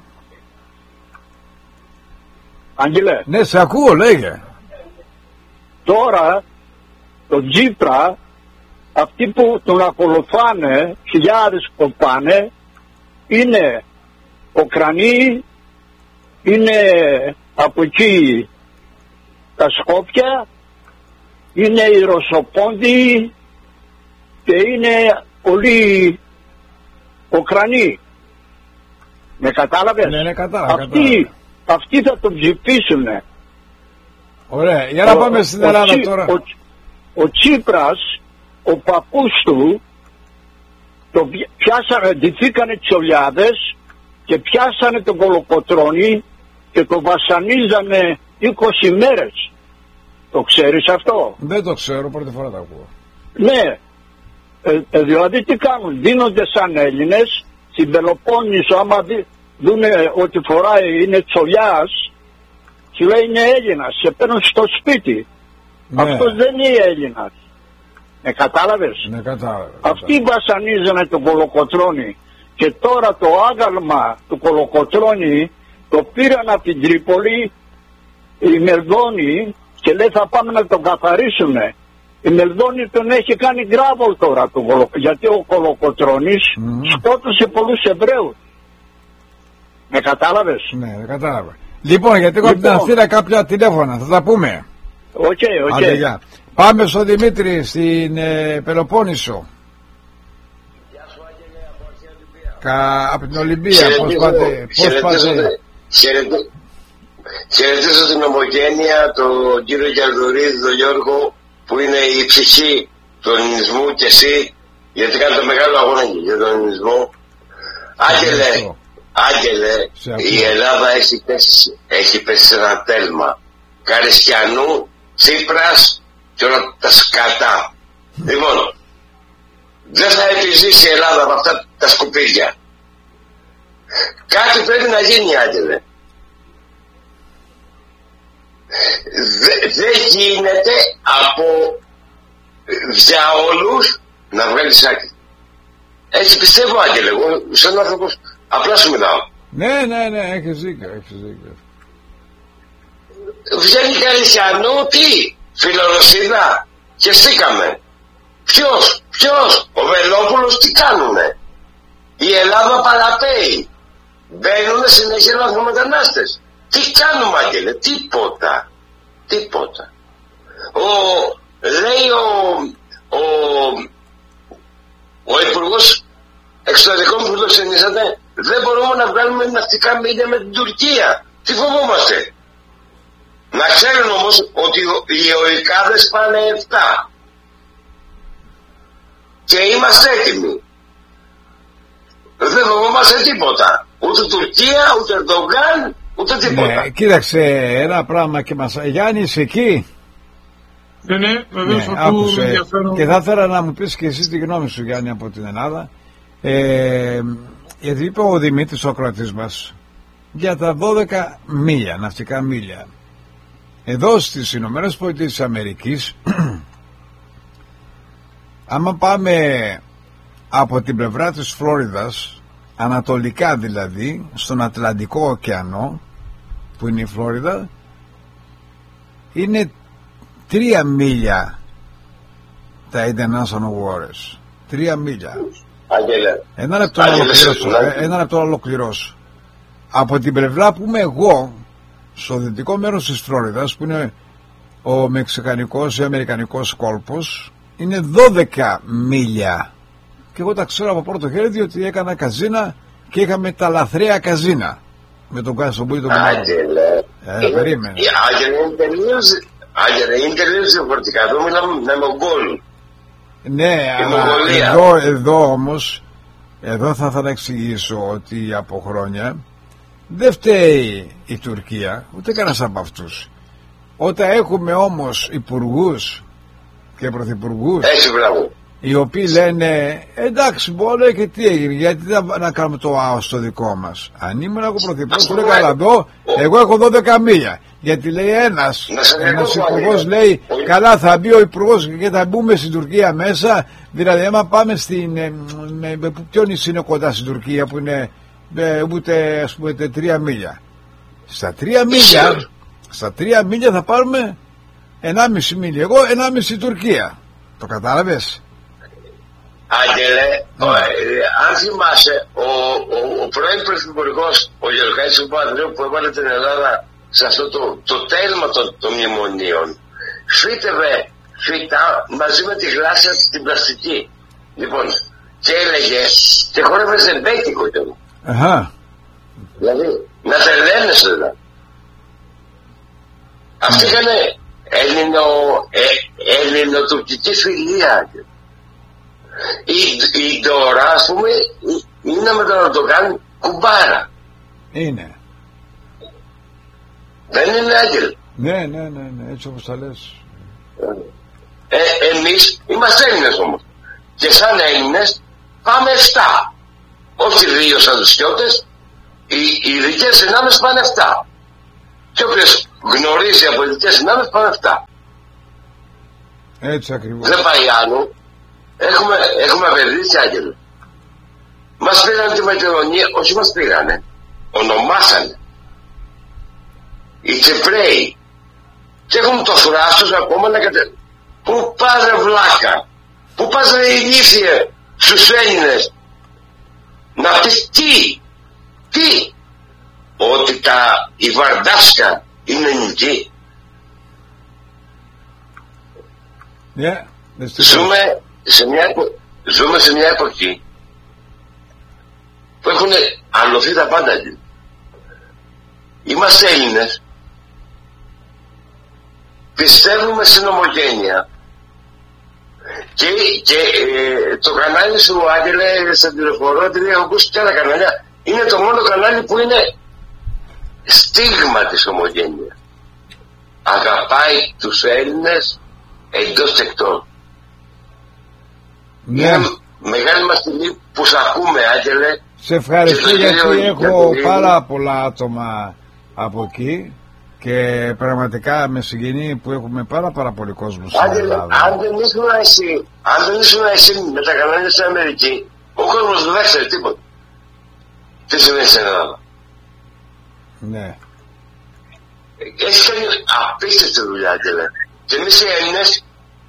Άγγελε. Ναι, σε ακούω, λέγε. Τώρα, το Τσίπρα, αυτοί που τον ακολουθάνε, χιλιάδες που πάνε, είναι Ουκρανοί, είναι από εκεί τα Σκόπια, είναι οι Ρωσοπόντιοι και είναι όλοι Ουκρανοί. Με κατάλαβες? Ναι, κατάλαβα. Αυτοί θα τον ψηφίσουνε. Ωραία, για να πάμε στην Ελλάδα τώρα. Ο Τσίπρας, ο παππούς του, ντυθήκανε τις Ολιάδες και πιάσανε τον Κολοκοτρώνη και τον βασανίζανε 20 μέρες. Το ξέρεις αυτό? Δεν το ξέρω, πρώτη φορά το ακούω. Ναι, δηλαδή τι κάνουν? Δίνονται σαν Έλληνες στην Πελοπόννησο, άμα δούνε ότι φοράει είναι τσολιάς, σου λέει είναι Έλληνας, σε παίρνουν στο σπίτι. Ναι. Αυτός δεν είναι Έλληνας. Κατάλαβες? Ναι, κατάλαβε. Αυτοί βασανίζανε τον Κολοκοτρώνη και τώρα το άγαλμα του Κολοκοτρώνη το πήραν από την Τρίπολη η Μελδόνη και λέει θα πάμε να τον καθαρίσουνε. Η Μελδόνη τον έχει κάνει γκράβολ τώρα γιατί ο Κολοκοτρώνης σκότωσε πολλούς Εβραίους. Με κατάλαβες? Ναι, κατάλαβα. Λοιπόν, γιατί έχω από την Αθήνα κάποια τηλέφωνα, θα τα πούμε. Οκ. Πάμε στον Δημήτρη στην Πελοπόννησο. Από την Ολυμπία. Πώς πάτε? Χαιρετίζω την ομογένεια, τον κύριο Γιανδουρίδη, τον Γιώργο, που είναι η ψυχή του ελληνισμού, και εσύ, γιατί κάνετε μεγάλο αγώνα για τον ελληνισμό. Άγγελε, η Ελλάδα έχει πέσει σε ένα τέλμα. Καριστιανού, Τσίπρας και όλα τα σκατά. Λοιπόν, δεν θα επιζήσει η Ελλάδα από αυτά τα σκουπίδια. Κάτι πρέπει να γίνει, Άγγελε. Δεν γίνεται από διαόλους να βγάλεις άκρη. Έτσι πιστεύω, Άγγελε, εγώ σαν άνθρωπος απλά σου μιλάω. Ναι, έχεις δίκιο. Βγαίνει Καριστιανού, τι, φιλορωσίδα, και στήκαμε. Ποιος, ο Βελόπουλος, τι κάνουνε? Η Ελλάδα παραπέει. Μπαίνουνε συνέχεια λαθρομετανάστες. Τι κάνουμε, Άγγελε? Τίποτα. Λέει ο Υπουργός Εξωτερικών που φιλοξενήσατε, δεν μπορούμε να βγάλουμε ναυτικά μίλια με την Τουρκία. Τι φοβόμαστε? Να ξέρουν όμως ότι οι οικάδες πάνε 7 και είμαστε έτοιμοι. Δεν φοβόμαστε τίποτα. Ούτε Τουρκία, ούτε Ερντογάν, ούτε τίποτα. Ναι, κοίταξε ένα πράγμα και μας... Γιάννη, είσαι εκεί? Ναι, βεβαίως. Και θα ήθελα να μου πεις και εσύ τη γνώμη σου, Γιάννη, από την Ελλάδα. Γιατί είπε ο Δημήτρης, ο ακροατής μας, για τα 12 μίλια, ναυτικά μίλια. Εδώ στις Ηνωμένες Πολιτείες της Αμερικής, άμα πάμε από την πλευρά της Φλόριδας, ανατολικά δηλαδή, στον Ατλαντικό ωκεανό, που είναι η Φλόριδα, είναι 3 μίλια τα international waters. 3 μίλια. Ένα λεπτό να ολοκληρώσω. Από την πλευρά που είμαι εγώ, στο δυτικό μέρος της Φλόριδας, που είναι ο μεξικανικός ή αμερικανικός κόλπος, είναι 12 μίλια. Και εγώ τα ξέρω από πρώτο χέρι, διότι έκανα καζίνα και είχαμε τα λαθρέα καζίνα με τον Κάσο Μπούι τον Κουμάρο. Περίμενε. Άγγελε, είναι τελείως διαφορετικά. Εδώ μιλάμε με Μογγόλοι. Ναι, αλλά εδώ όμως, εδώ θα ήθελα να εξηγήσω ότι από χρόνια δεν φταίει η Τουρκία, ούτε κανένας από αυτούς. Όταν έχουμε όμως υπουργούς και πρωθυπουργούς, οι οποίοι λένε εντάξει μπορεί και τι έγινε, γιατί να κάνουμε το ΑΟ στο δικό μας? Αν ήμουν εγώ πρωθυπουργός, του λέγα καλά εδώ, εγώ έχω 12 μίλια. Γιατί λέει ένας υπουργός, λέει καλά θα μπει ο υπουργός και θα μπούμε στην Τουρκία μέσα. Δηλαδή άμα πάμε ποιο νησί είναι κοντά στην Τουρκία που είναι ούτε ας πούμε 3 μίλια. Στα 3 μίλια θα πάρουμε 1,5 μίλια εγώ, 1,5 Τουρκία. Το κατάλαβες? Άγγελε, αν θυμάσαι, ο πρώην πρωθυπουργός, ο Γεωργάκης ο Παπανδρέου, που έβαλε την Ελλάδα σε αυτό το τέλμα των μνημονίων, φύτευε φύτα μαζί με τη γλάσια την πλαστική. Λοιπόν, και έλεγε, και χόρευε ζεμπέκικο κι εγώ. Δηλαδή, να τρελαίνεσαι δηλαδή. Αυτή ήταν ελληνοτουρκική φιλία. Η Ντόρα, ας πούμε, είναι με τον Ερντογάν κουμπάρα. Είναι. Δεν είναι, Άγγελ? Ναι, έτσι όπως τα λες. Εμείς είμαστε Έλληνες όμως. Και σαν Έλληνες πάμε 7. Όχι 2 σαν τους Σιώτες. Οι ειδικές δυνάμεις πάνε 7. Και όποιος γνωρίζει από ειδικές δυνάμεις πάνε 7. Έτσι ακριβώς. Δεν πάει άλλο. Έχουμε απαιτήσει, Άγγελε. Μας πήγανε τη Μακεδονία, όχι μας πήγανε. Ονομάσανε. Οι Τσιπρέοι. Και έχουν το θράσος ακόμα να κατέβουν. Πού πας ρε βλάκα? Πού πας ρε ηλίθιε στους Έλληνες? Να πεις τι? Ότι η Βαρντάσκα είναι νική. Ζούμε σε μια εποχή που έχουν αλωθεί τα πάντα. Είμαστε Έλληνες, πιστεύουμε στην ομογένεια και το κανάλι σου, Άγγελε, σε τηλεφορώ, επειδή έχω ακούσει και άλλα κανάλια, είναι το μόνο κανάλι που είναι στίγμα της ομογένειας. Αγαπάει τους Έλληνες εντός και εκτός. Είναι μεγάλη μας τιμή που σ' ακούμε, Άγγελε. Σε ευχαριστώ γιατί έχω πάρα πολλά άτομα από εκεί και πραγματικά με συγκινεί που έχουμε πάρα πολύ κόσμο στην Ελλάδα. Αν δεν ήσουν εσύ με τα κανάλια στην Αμερική, ο κόσμος δεν θα ξέρει τίποτα. Τι συμβαίνει στην Ελλάδα. Ναι. Έχει κάνει απίστευτη δουλειά, Άγγελε. Και εμείς οι Έλληνες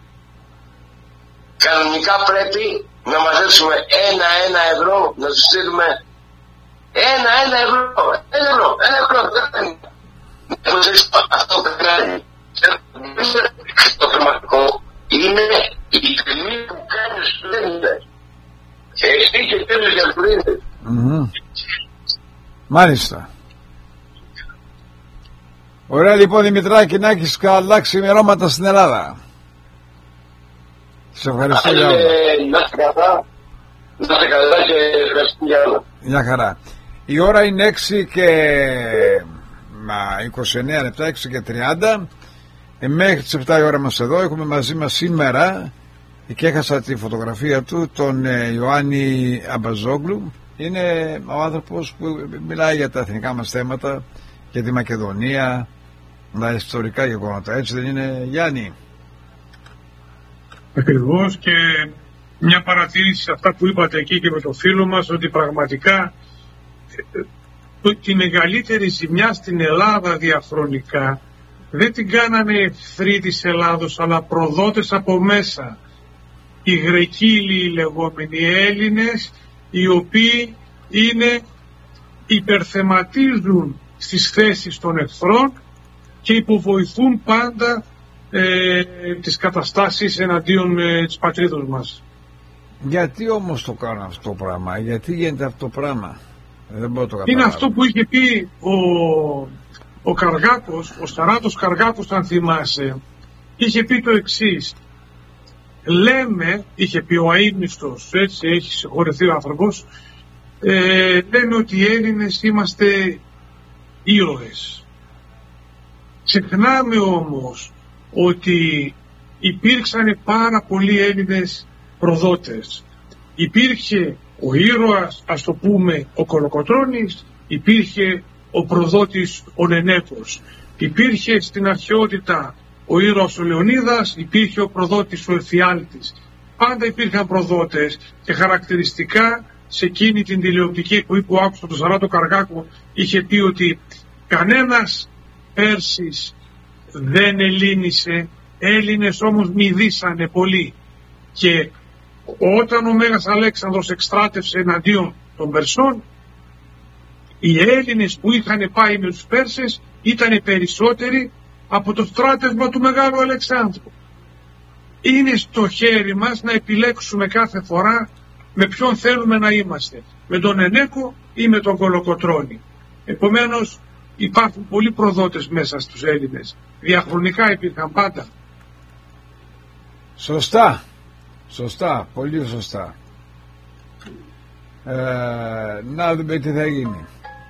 κανονικά πρέπει να μαζέψουμε 1 ευρώ, να τους στείλουμε 1 ευρώ. Αυτό το κάνει. Το πραγματικό είναι η τιμή που κάνει στους Έλληνες. Και εσύ και τέλος για τους Έλληνες. Μάλιστα. Ωραία λοιπόν Δημητράκη, να έχεις καλά ξημερώματα στην Ελλάδα. Σε ευχαριστώ για όλα. Να είστε καλά και ευχαριστώ για όλα. Μια χαρά. Η ώρα είναι 6 και 29 λεπτά, 6 και 30. Μέχρι τις 7 η ώρα μας εδώ. Έχουμε μαζί μας σήμερα, και έχασα τη φωτογραφία του, τον Ιωάννη Αμπαζόγλου. Είναι ο άνθρωπος που μιλάει για τα εθνικά μας θέματα, για τη Μακεδονία, τα ιστορικά γεγονότα. Έτσι δεν είναι, Γιάννη? Ακριβώς, και μια παρατήρηση σε αυτά που είπατε εκεί και με το φίλο μας, ότι πραγματικά τη μεγαλύτερη ζημιά στην Ελλάδα διαχρονικά δεν την κάνανε εχθροί της Ελλάδος, αλλά προδότες από μέσα. Οι Γρεκίλοι, οι λεγόμενοι Έλληνες, οι οποίοι υπερθεματίζουν στις θέσεις των εχθρών και υποβοηθούν πάντα τις καταστάσεις εναντίον της πατρίδος μας. Γιατί όμως το κάνουν αυτό το πράγμα? Γιατί γίνεται αυτό το πράγμα? Δεν μπορώ να το καταλάβω. Είναι αυτό που είχε πει ο Καργάκος, ο Σταράτος Καργάκος, αν θυμάσαι. Είχε πει το εξής: λέμε, είχε πει ο αείμνηστος, έτσι έχει συγχωρεθεί ο άνθρωπος, λέμε ότι οι Έλληνες είμαστε ήρωες. Ξεχνάμε όμως ότι υπήρξαν πάρα πολλοί Έλληνες προδότες. Υπήρχε ο ήρωας, ας το πούμε, ο Κολοκοτρώνης, υπήρχε ο προδότης ο Νενέκος, υπήρχε στην αρχαιότητα ο ήρωας ο Λεωνίδας, υπήρχε ο προδότης ο Εφιάλτης. Πάντα υπήρχαν προδότες, και χαρακτηριστικά σε εκείνη την τηλεοπτική εκπομπή που άκουσα τον Σαράτο Καργάκο, είχε πει ότι κανένας Πέρσης δεν ελλήνισε, Έλληνες όμως μηδήσανε πολύ. Και όταν ο Μέγας Αλέξανδρος εξτράτευσε εναντίον των Περσών, οι Έλληνες που είχαν πάει με τους Πέρσες ήταν περισσότεροι από το στράτευμα του Μεγάλου Αλεξάνδρου. Είναι στο χέρι μας να επιλέξουμε κάθε φορά με ποιον θέλουμε να είμαστε, με τον Ενέκο ή με τον Κολοκοτρώνη. Επομένως υπάρχουν πολλοί προδότες μέσα στους Έλληνες. Διαχρονικά υπήρχαν πάντα. Σωστά, σωστά, πολύ σωστά. Να δούμε τι θα γίνει.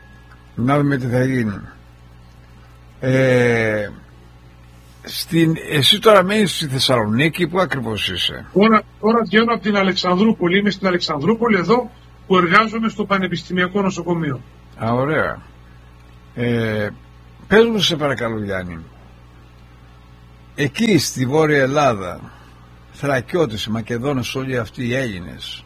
Εσύ τώρα μένεις στη Θεσσαλονίκη, πού ακριβώς είσαι? Τώρα βγαίνω από την Αλεξανδρούπολη, είμαι στην Αλεξανδρούπολη εδώ που εργάζομαι στο Πανεπιστημιακό Νοσοκομείο. Ωραία. Πες μου σε παρακαλώ Γιάννη, εκεί στη Βόρεια Ελλάδα, Θρακιώτες, οι Μακεδόνες, όλοι αυτοί οι Έλληνες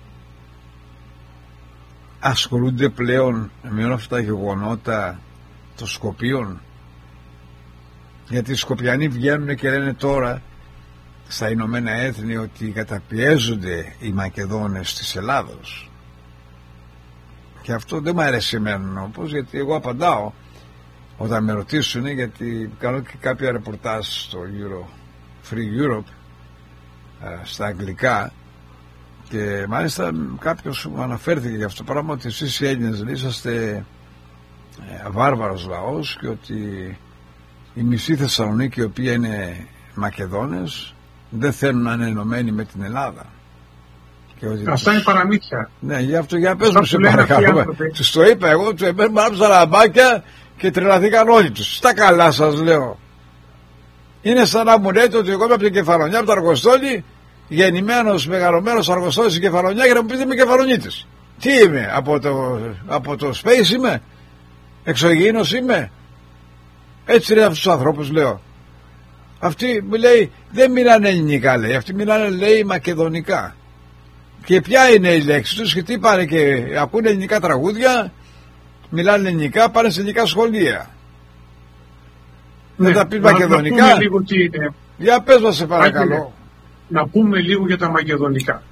ασχολούνται πλέον με όλα αυτά τα γεγονότα των Σκοπίων? Γιατί οι Σκοπιανοί βγαίνουν και λένε τώρα στα Ηνωμένα Έθνη ότι καταπιέζονται οι Μακεδόνες της Ελλάδος, και αυτό δεν μου αρέσει εμένα όπως, γιατί εγώ απαντάω όταν με ρωτήσουν, γιατί κάνω και κάποια ρεπορτάζ στο Free Europe στα αγγλικά, και μάλιστα κάποιος μου αναφέρθηκε για αυτό το πράγμα, ότι εσείς οι Έλληνες είσαστε βάρβαρος λαός και ότι η μισή Θεσσαλονίκη, η οποία είναι Μακεδόνες, δεν θέλουν να είναι ενωμένοι με την Ελλάδα. Αυτά είναι παραμύθια. Ναι, γι' αυτό για πες μου σε παρακαλώ. Τους το είπα εγώ, τους έπαιρνε μάραψα λαμπάκια και τρελαθήκαν όλοι τους. Στα καλά σας λέω. Είναι σαν να μου λέτε ότι εγώ είμαι από την Κεφαλονιά, από το Αργοστόλι, γεννημένος, μεγαλωμένος Αργοστόλι στην Κεφαλονιά, και να μου πείτε είμαι Κεφαλονίτης. Τι είμαι, από το Space είμαι, εξωγήινος είμαι? Έτσι λέει αυτούς τους ανθρώπους, λέω. Αυτοί μου λέει δεν μιλάνε ελληνικά, λέει, αυτοί μιλάνε, λέει, μακεδονικά. Και ποια είναι η λέξη τους, και τι πάνε και ακούνε ελληνικά τραγούδια, μιλάνε ελληνικά, πάνε σε ελληνικά σχολεία. Δεν θα πεις μακεδονικά? Να λίγο τι είναι. Για πες μας σε παρακαλώ. Να πούμε λίγο για τα μακεδονικά.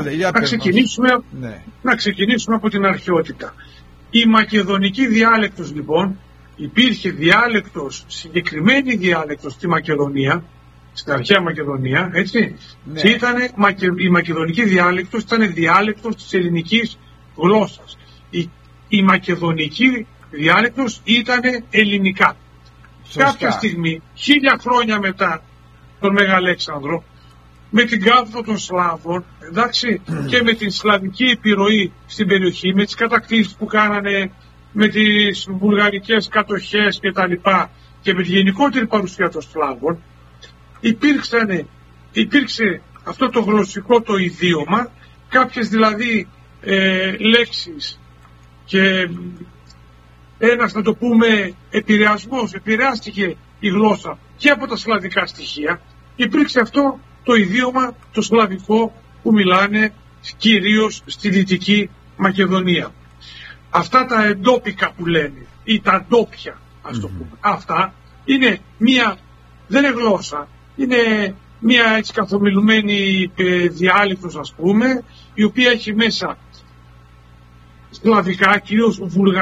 Να ξεκινήσουμε από την αρχαιότητα. Η μακεδονική διάλεκτος λοιπόν, υπήρχε διάλεκτος, συγκεκριμένη διάλεκτος στη Μακεδονία, στην αρχαία Μακεδονία, έτσι, ναι. Και η μακεδονική διάλεκτος ήταν διάλεκτος της ελληνικής γλώσσας. Η μακεδονική διάλεκτος ήταν ελληνικά. Σωστά. Κάποια στιγμή, 1000 χρόνια μετά τον Μεγαλέξανδρο, με την κάθοδο των Σλάβων, εντάξει, και με την σλαβική επιρροή στην περιοχή, με τις κατακτήσεις που κάνανε, με τις βουλγαρικές κατοχές κτλ. Και με τη γενικότερη παρουσία των Σλάβων, υπήρξε αυτό το γλωσσικό το ιδίωμα, κάποιες δηλαδή λέξεις και ένας, να το πούμε, επηρεάστηκε η γλώσσα και από τα σλαβικά στοιχεία. Υπήρξε αυτό το ιδίωμα το σλαβικό που μιλάνε κυρίως στη Δυτική Μακεδονία. Αυτά τα εντόπικα που λένε, ή τα ντόπια, ας το πούμε, αυτά είναι δεν είναι γλώσσα, είναι μια έτσι καθομιλουμένη διάλεκτος, ας πούμε, η οποία έχει μέσα σλαβικά, κυρίως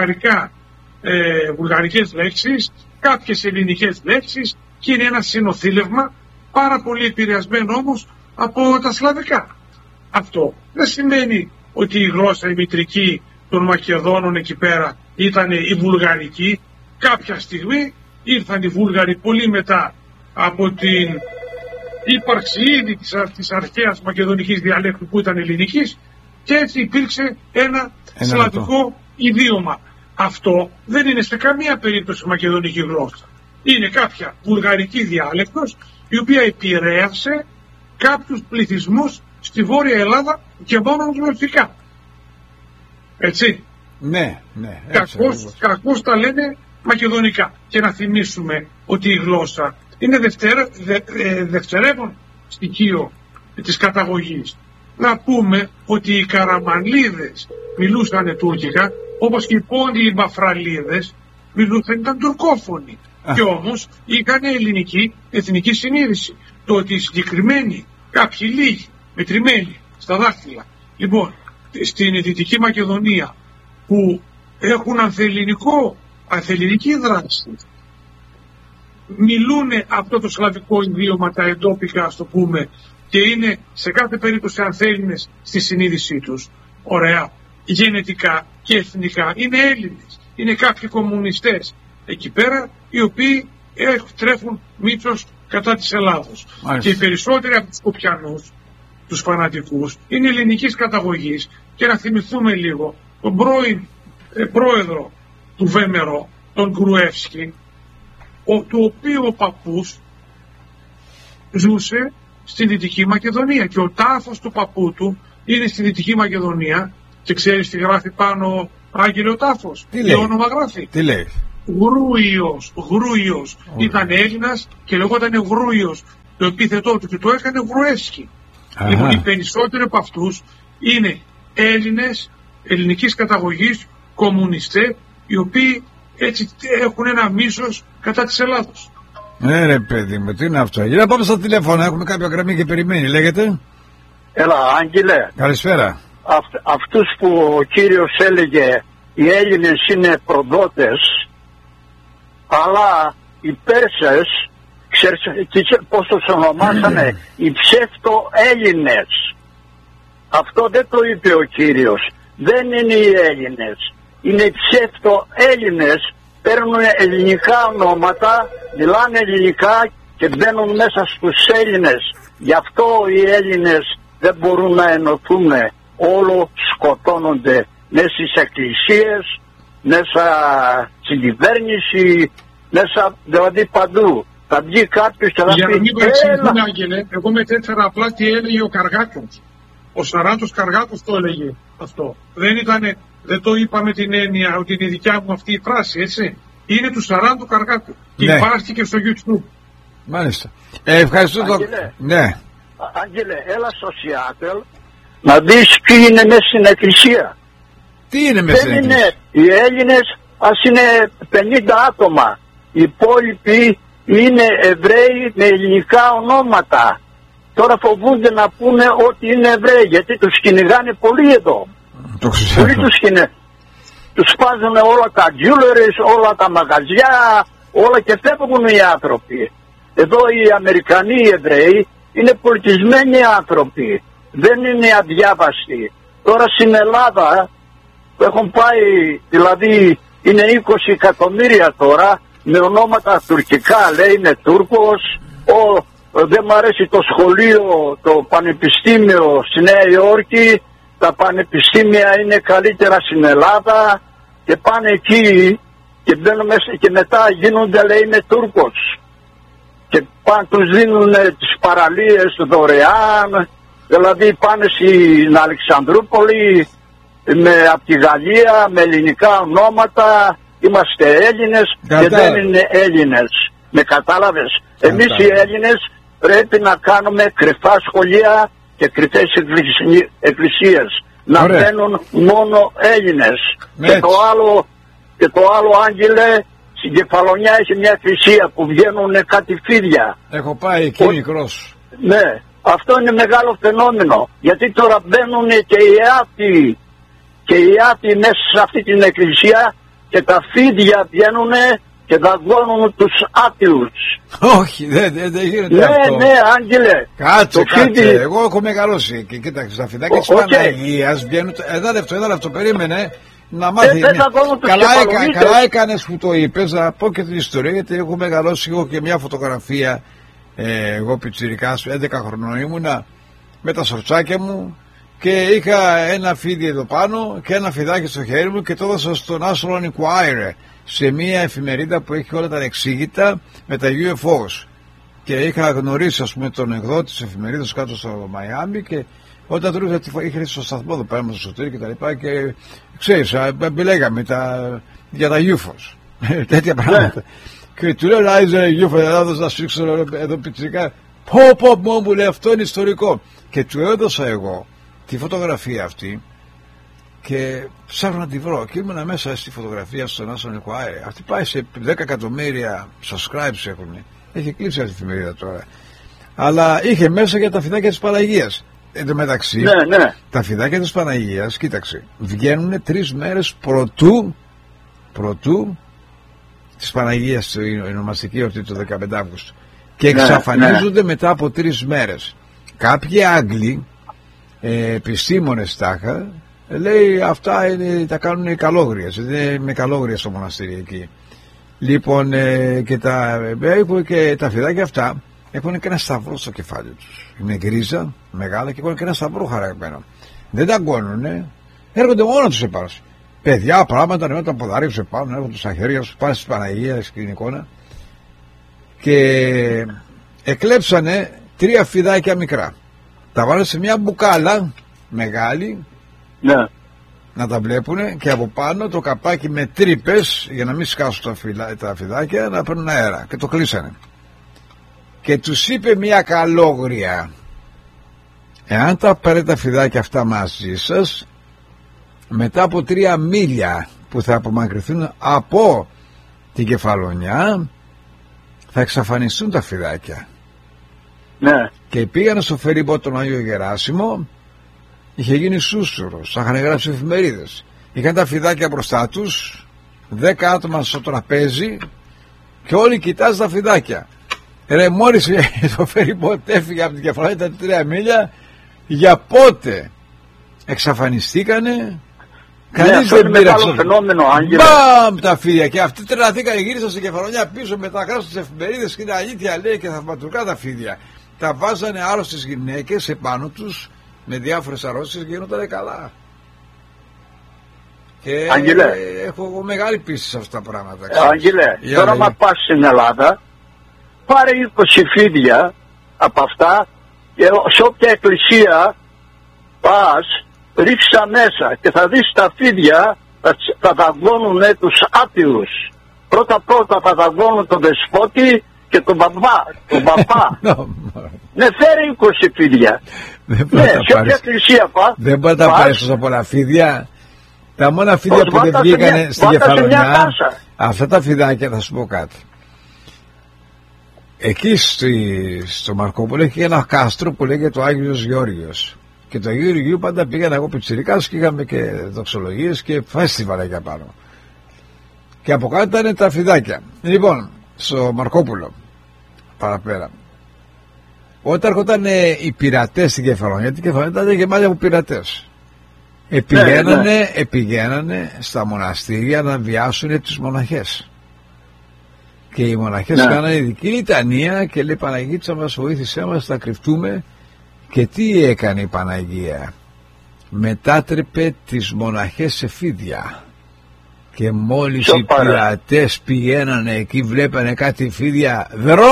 βουλγαρικές λέξεις, κάποιες ελληνικές λέξεις, και είναι ένα συνοθήλευμα πάρα πολύ επηρεασμένο όμως από τα σλαβικά. Αυτό δεν σημαίνει ότι η γλώσσα η μητρική των Μακεδόνων εκεί πέρα ήταν η βουλγαρική. Κάποια στιγμή ήρθαν οι Βούλγαροι πολύ μετά από την ύπαρξη ήδη της αρχαίας μακεδονικής διαλέκτου που ήταν ελληνικής, και έτσι υπήρξε ένα σλαβικό ιδίωμα. Αυτό δεν είναι σε καμία περίπτωση μακεδονική γλώσσα. Είναι κάποια βουλγαρική διάλεκτος, η οποία επηρέασε κάποιους πληθυσμούς στη Βόρεια Ελλάδα και μόνο γλωσσικά. Έτσι. Ναι. Κακώς τα λένε μακεδονικά. Και να θυμίσουμε ότι η γλώσσα είναι δευτερεύον στοιχείο της καταγωγής. Να πούμε ότι οι Καραμανλίδες μιλούσαν τουρκικά, όπως και οι Πόντιοι Μπαφραλίδες ήταν τουρκόφωνοι. Και όμως είχαν ελληνική εθνική συνείδηση. Το ότι οι συγκεκριμένοι, κάποιοι λίγοι, μετρημένοι στα δάχτυλα, λοιπόν, στην Δυτική Μακεδονία, που έχουν ανθελληνική δράση, μιλούν αυτό το σλαβικό ιδίωμα, τα εντόπικα, ας το πούμε, και είναι σε κάθε περίπτωση ανθέλληνες στη συνείδησή τους. Ωραία. Γενετικά και εθνικά είναι Έλληνες. Είναι κάποιοι κομμουνιστές εκεί πέρα, οι οποίοι τρέφουν μύθος κατά της Ελλάδος. Και οι περισσότεροι από τους Σκοπιανούς, τους φανατικούς, είναι ελληνικής καταγωγής. Και να θυμηθούμε λίγο τον πρώην πρόεδρο του Βέμερο, τον Γκρουεύσκι, του οποίου ο παππούς ζούσε στη Δυτική Μακεδονία, και ο τάφος του παππού του είναι στη Δυτική Μακεδονία, και ξέρεις τι γράφει πάνω Άγγελε ο τάφος. Τι όνομα γράφει. Τι λέει. Γρούιος. Ήταν Έλληνας και λεγόταν Γρούιος. Το επίθετό του και το έκανε Γρουέσκι. Λοιπόν, οι περισσότεροι από αυτούς είναι Έλληνες ελληνικής καταγωγής, κομμουνιστές, οι οποίοι έτσι έχουν ένα μίσος κατά της Ελλάδος. Ναι ρε παιδί μου, τι είναι αυτό. Για να πάμε στα τηλέφωνα, έχουμε κάποια γραμμή και περιμένει, λέγεται. Έλα Άγγελε. Καλησπέρα. Αυτούς που ο κύριος έλεγε οι Έλληνες είναι προδότες, αλλά οι Πέρσες, ξέρεις πώς τους ονομάσανε, οι ψεύτο-Έλληνες. Αυτό δεν το είπε ο κύριος. Δεν είναι οι Έλληνες. Είναι οι ψεύτο-Έλληνες, παίρνουν ελληνικά ονόματα, μιλάνε ελληνικά και μπαίνουν μέσα στους Έλληνες. Γι' αυτό οι Έλληνες δεν μπορούν να ενωθούν. Όλο σκοτώνονται μέσα στις εκκλησίες, μέσα στην κυβέρνηση, μέσα δηλαδή παντού. Θα βγει κάποιος και θα πει... Για να μην παρεξηγηθούν, Άγγελε, εγώ μετέφερα απλά τι έλεγε ο Καργάκος. Ο Σαράντος Καργάκος το έλεγε αυτό. Δεν το είπα με την έννοια ότι είναι η δικιά μου αυτή η φράση, έτσι. Είναι του Σαράντου Καργάκου. Και υπάρχει και στο YouTube. Μάλιστα. Ευχαριστώ. Άγγελε, ναι. Άγγελε, έλα στο Σιάτελ να δεις ποιοι είναι μέσα στην εκκλησία. Τι είναι μέσα στην εκκλησία. Οι Έλληνες ας είναι 50 άτομα. Οι υπόλοιποι είναι Εβραίοι με ελληνικά ονόματα. Τώρα φοβούνται να πούνε ότι είναι Εβραίοι, γιατί τους κυνηγάνε πολύ εδώ. Πολύ τους κυνηγάνε. Τους σπάζουν όλα τα jewelries, όλα τα μαγαζιά, όλα και φεύγουν οι άνθρωποι. Εδώ οι Αμερικανοί οι Εβραίοι είναι πολιτισμένοι άνθρωποι. Δεν είναι αδιάβαστοι. Τώρα στην Ελλάδα έχουν πάει, δηλαδή είναι 20 εκατομμύρια τώρα, με ονόματα τουρκικά, λέει είναι Τούρκος, δεν μου αρέσει το σχολείο, το πανεπιστήμιο στη Νέα Υόρκη, τα πανεπιστήμια είναι καλύτερα στην Ελλάδα και πάνε εκεί και μπαίνουν μέσα και μετά γίνονται, λέει είναι Τούρκος. Και τους δίνουν τις παραλίες δωρεάν, δηλαδή πάνε στην Αλεξανδρούπολη από τη Γαλλία με ελληνικά ονόματα, είμαστε Έλληνες και δεν είναι Έλληνες. Με κατάλαβες. Εμείς οι Έλληνες πρέπει να κάνουμε κρυφά σχολεία και κρυφές εκκλησίες. Να μπαίνουν μόνο Έλληνες. Και το άλλο Άγγελε, στην Κεφαλονιά έχει μια εκκλησία που βγαίνουν κάτι φίδια. Έχω πάει εκεί μικρός. Ναι, αυτό είναι μεγάλο φαινόμενο. Γιατί τώρα μπαίνουν και οι άτοι μέσα σε αυτή την εκκλησία και τα φίδια βγαίνουν και δαγκώνουν τους άτιους. Όχι, δεν γίνεται αυτό. Ναι, Άγγελε. Κάτσε. Εγώ έχω μεγαλώσει και κοίταξε, τα φιδάκια της Παναγίας βγαίνουν. Εδώ λεπτό, περίμενε να μάθει. Καλά έκανες που το είπες, να πω και την ιστορία, γιατί έχω μεγαλώσει. Έχω και μια φωτογραφία, εγώ πιτσιρικάς, 11 χρονών ήμουνα, με τα σορτσάκια μου. Και είχα ένα φίδι εδώ πάνω και ένα φιδάκι στο χέρι μου και το έδωσα στο National Enquirer, σε μια εφημερίδα που έχει όλα τα ανεξήγητα με τα UFOs. Και είχα γνωρίσει, ας πούμε, τον εκδότη της εφημερίδας κάτω στο Μαϊάμι και όταν του ρώτησα τι είχε στο σταθμό εδώ πέρα με το Σωτήρι και τα λοιπά και ξέρεις, λέγαμε για τα UFOs, τέτοια πράγματα. Και του λέω, Ράιζε UFO, έδωσα να σφίξω εδώ πιτσικά. Πω, μου λέει, αυτό είναι ιστορικό. Και του έδωσα εγώ τη φωτογραφία αυτή και ψάχνω να τη βρω και ήμουν μέσα στη φωτογραφία στο National Enquirer. Αυτή πάει σε 10 εκατομμύρια subscribes έχουν. Έχει κλείσει αυτή η εφημερίδα τώρα. Αλλά είχε μέσα για τα φιδάκια της Παναγίας. Εν τω μεταξύ, τα φιδάκια της Παναγίας, κοίταξε, βγαίνουν 3 μέρες προτού της Παναγίας, η ονομαστική αυτή το 15 Αύγουστο. Και εξαφανίζονται μετά από 3 μέρες. Κάποιοι Άγγλοι επιστήμονες τάχα, λέει αυτά τα κάνουν οι καλόγριες, είναι με καλόγρια στο μοναστήρι εκεί. Λοιπόν, και τα φιδάκια αυτά έχουν και ένα σταυρό στο κεφάλι τους. Είναι γκρίζα, μεγάλα και έχουν και ένα σταυρό χαραγμένο. Δεν τα αγκώνουνε, έρχονται μόνο τους επάνω. Παιδιά, πράγματα, ανεβαίνουν τα ποδάρια τους επάνω, έρχονται στα χέρια τους, πάνε στις Παναγίας και την εικόνα. Και εκλέψανε 3 φιδάκια μικρά. Τα βάλανε σε μια μπουκάλα μεγάλη να τα βλέπουν, και από πάνω το καπάκι με τρύπες για να μην σκάσουν τα φιδάκια, να παίρνουν αέρα, και το κλείσανε. Και τους είπε μια καλόγρια: εάν τα πάρετε τα φιδάκια αυτά μαζί σας, μετά από 3 μίλια που θα απομακρυνθούν από την Κεφαλονιά, θα εξαφανιστούν τα φιδάκια. Ναι. Και πήγανε στο φερίμπο τον Άγιο Γεράσιμο, είχε γίνει σούσουρος, θα είχαν γράψει εφημερίδες. Είχαν τα φιδάκια μπροστά τους, 10 άτομα στο τραπέζι, και όλοι κοιτάζουν τα φιδάκια. Ρε, μόλις το φερίμπο έφυγε από την Κεφαλονιά, τα 3 μίλια, για πότε εξαφανιστήκανε. Κανείς δεν πήραξε. Μπαμ, τα φίδια. Και αυτοί τρελαθήκανε, γύρισαν στην Κεφαλονιά πίσω, μεταγράψαν στις εφημερίδες, και είναι αλήθεια, λέει, και θαυματουργά τα φίδια. Τα βάζανε άρρωστες γυναίκες επάνω τους με διάφορες αρρώστιες και γίνονταν καλά. Και Άγγελε, έχω μεγάλη πίστη σε αυτά τα πράγματα. Άγγελε, τώρα μα πας στην Ελλάδα, πάρε 20 φίδια από αυτά και σε όποια εκκλησία πας, ρίξα μέσα και θα δεις τα φίδια θα δαγκώνουν τους άπειρους. Πρώτα θα δαγκώνουν τον δεσπότη και τον παπά. Ναι, φέρει 20 φίδια. Ναι, σε όποια εκκλησία πας. Δεν μπορεί να πάρεις τόσα πολλά φίδια. Τα μόνα φίδια που δεν βγήκανε στην Κεφαλονιά, αυτά τα φιδάκια, θα σου πω κάτι. Εκεί στο Μαρκόπουλο έχει ένα κάστρο που λέγεται το Άγιος Γεώργιος. Και το Αγίου Γεωργίου πάντα πήγαινα εγώ πιτσιρικάς και είχαμε και δοξολογίες και φέστιβαλ εκεί πάνω. Και από κάτω ήταν τα φιδάκια. Λοιπόν, στο Μαρκόπουλο, παραπέρα, όταν έρχονταν οι πειρατές στην Κεφαλονιά, γιατί η Κεφαλονιά ήταν γεμάτη από πειρατές, επηγαίνανε στα μοναστήρια να βιάσουν τους μοναχές. Και οι μοναχές κάνανε ειδική λιτανία και λέει: Παναγίτσα μας, βοήθησέ μας, θα κρυφτούμε. Και τι έκανε η Παναγία? Μετάτρεπε τις μοναχές σε φίδια. Και μόλις οι πειρατές πηγαίνανε εκεί, βλέπανε κάτι φίδια,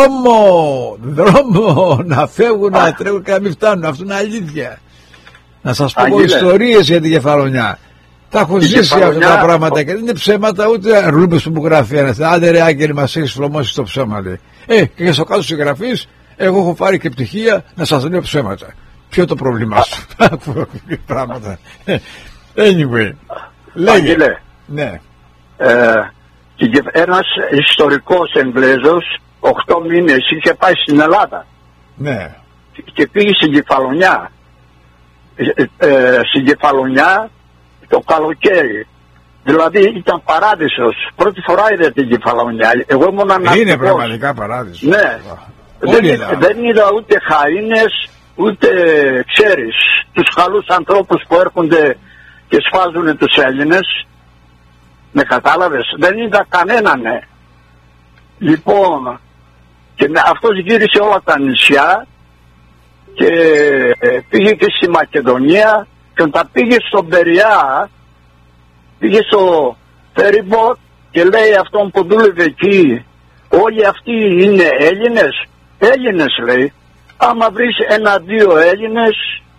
δρόμο να φεύγουν, να τρέχουν και να μην φτάνουν. Αυτό είναι αλήθεια. Να σας πω ιστορίες για την Κεφαλονιά. Τα έχω ζήσει αυτά τα πράγματα και δεν είναι ψέματα, ούτε ρούμπες που μου γράφει ένας. Άντε ρε Άγγελε, μας έχεις φλωμώσει το ψέμα, λέει. Και στο κάτω συγγραφής, εγώ έχω πάρει και πτυχία να σας λέω ψέματα. Ποιο το πρόβλημά σου? Πράγματα. Anyway, λέγε. Ναι. Ένας ιστορικός Εγγλέζος 8 μήνες είχε πάει στην Ελλάδα. Ναι. Και πήγε στην Κεφαλονιά. Στην Κεφαλονιά το καλοκαίρι. Δηλαδή ήταν παράδεισος. Πρώτη φορά είδε την Κεφαλονιά. Εγώ ήμουν αναπτικός. Είναι πραγματικά παράδεισος. Ναι. Δεν είδα ούτε χαΐνες, ούτε ξέρεις τους καλούς ανθρώπους που έρχονται και σφάζουν τους Έλληνες. Με κατάλαβες? Δεν είδα κανέναν. Λοιπόν, και αυτός γύρισε όλα τα νησιά και πήγε και στη Μακεδονία, και όταν πήγε στον Περιά, πήγε στο φερίμποτ και λέει αυτόν που δούλευε εκεί: όλοι αυτοί είναι Έλληνες? Έλληνες, λέει. Άμα βρεις 1-2 Έλληνες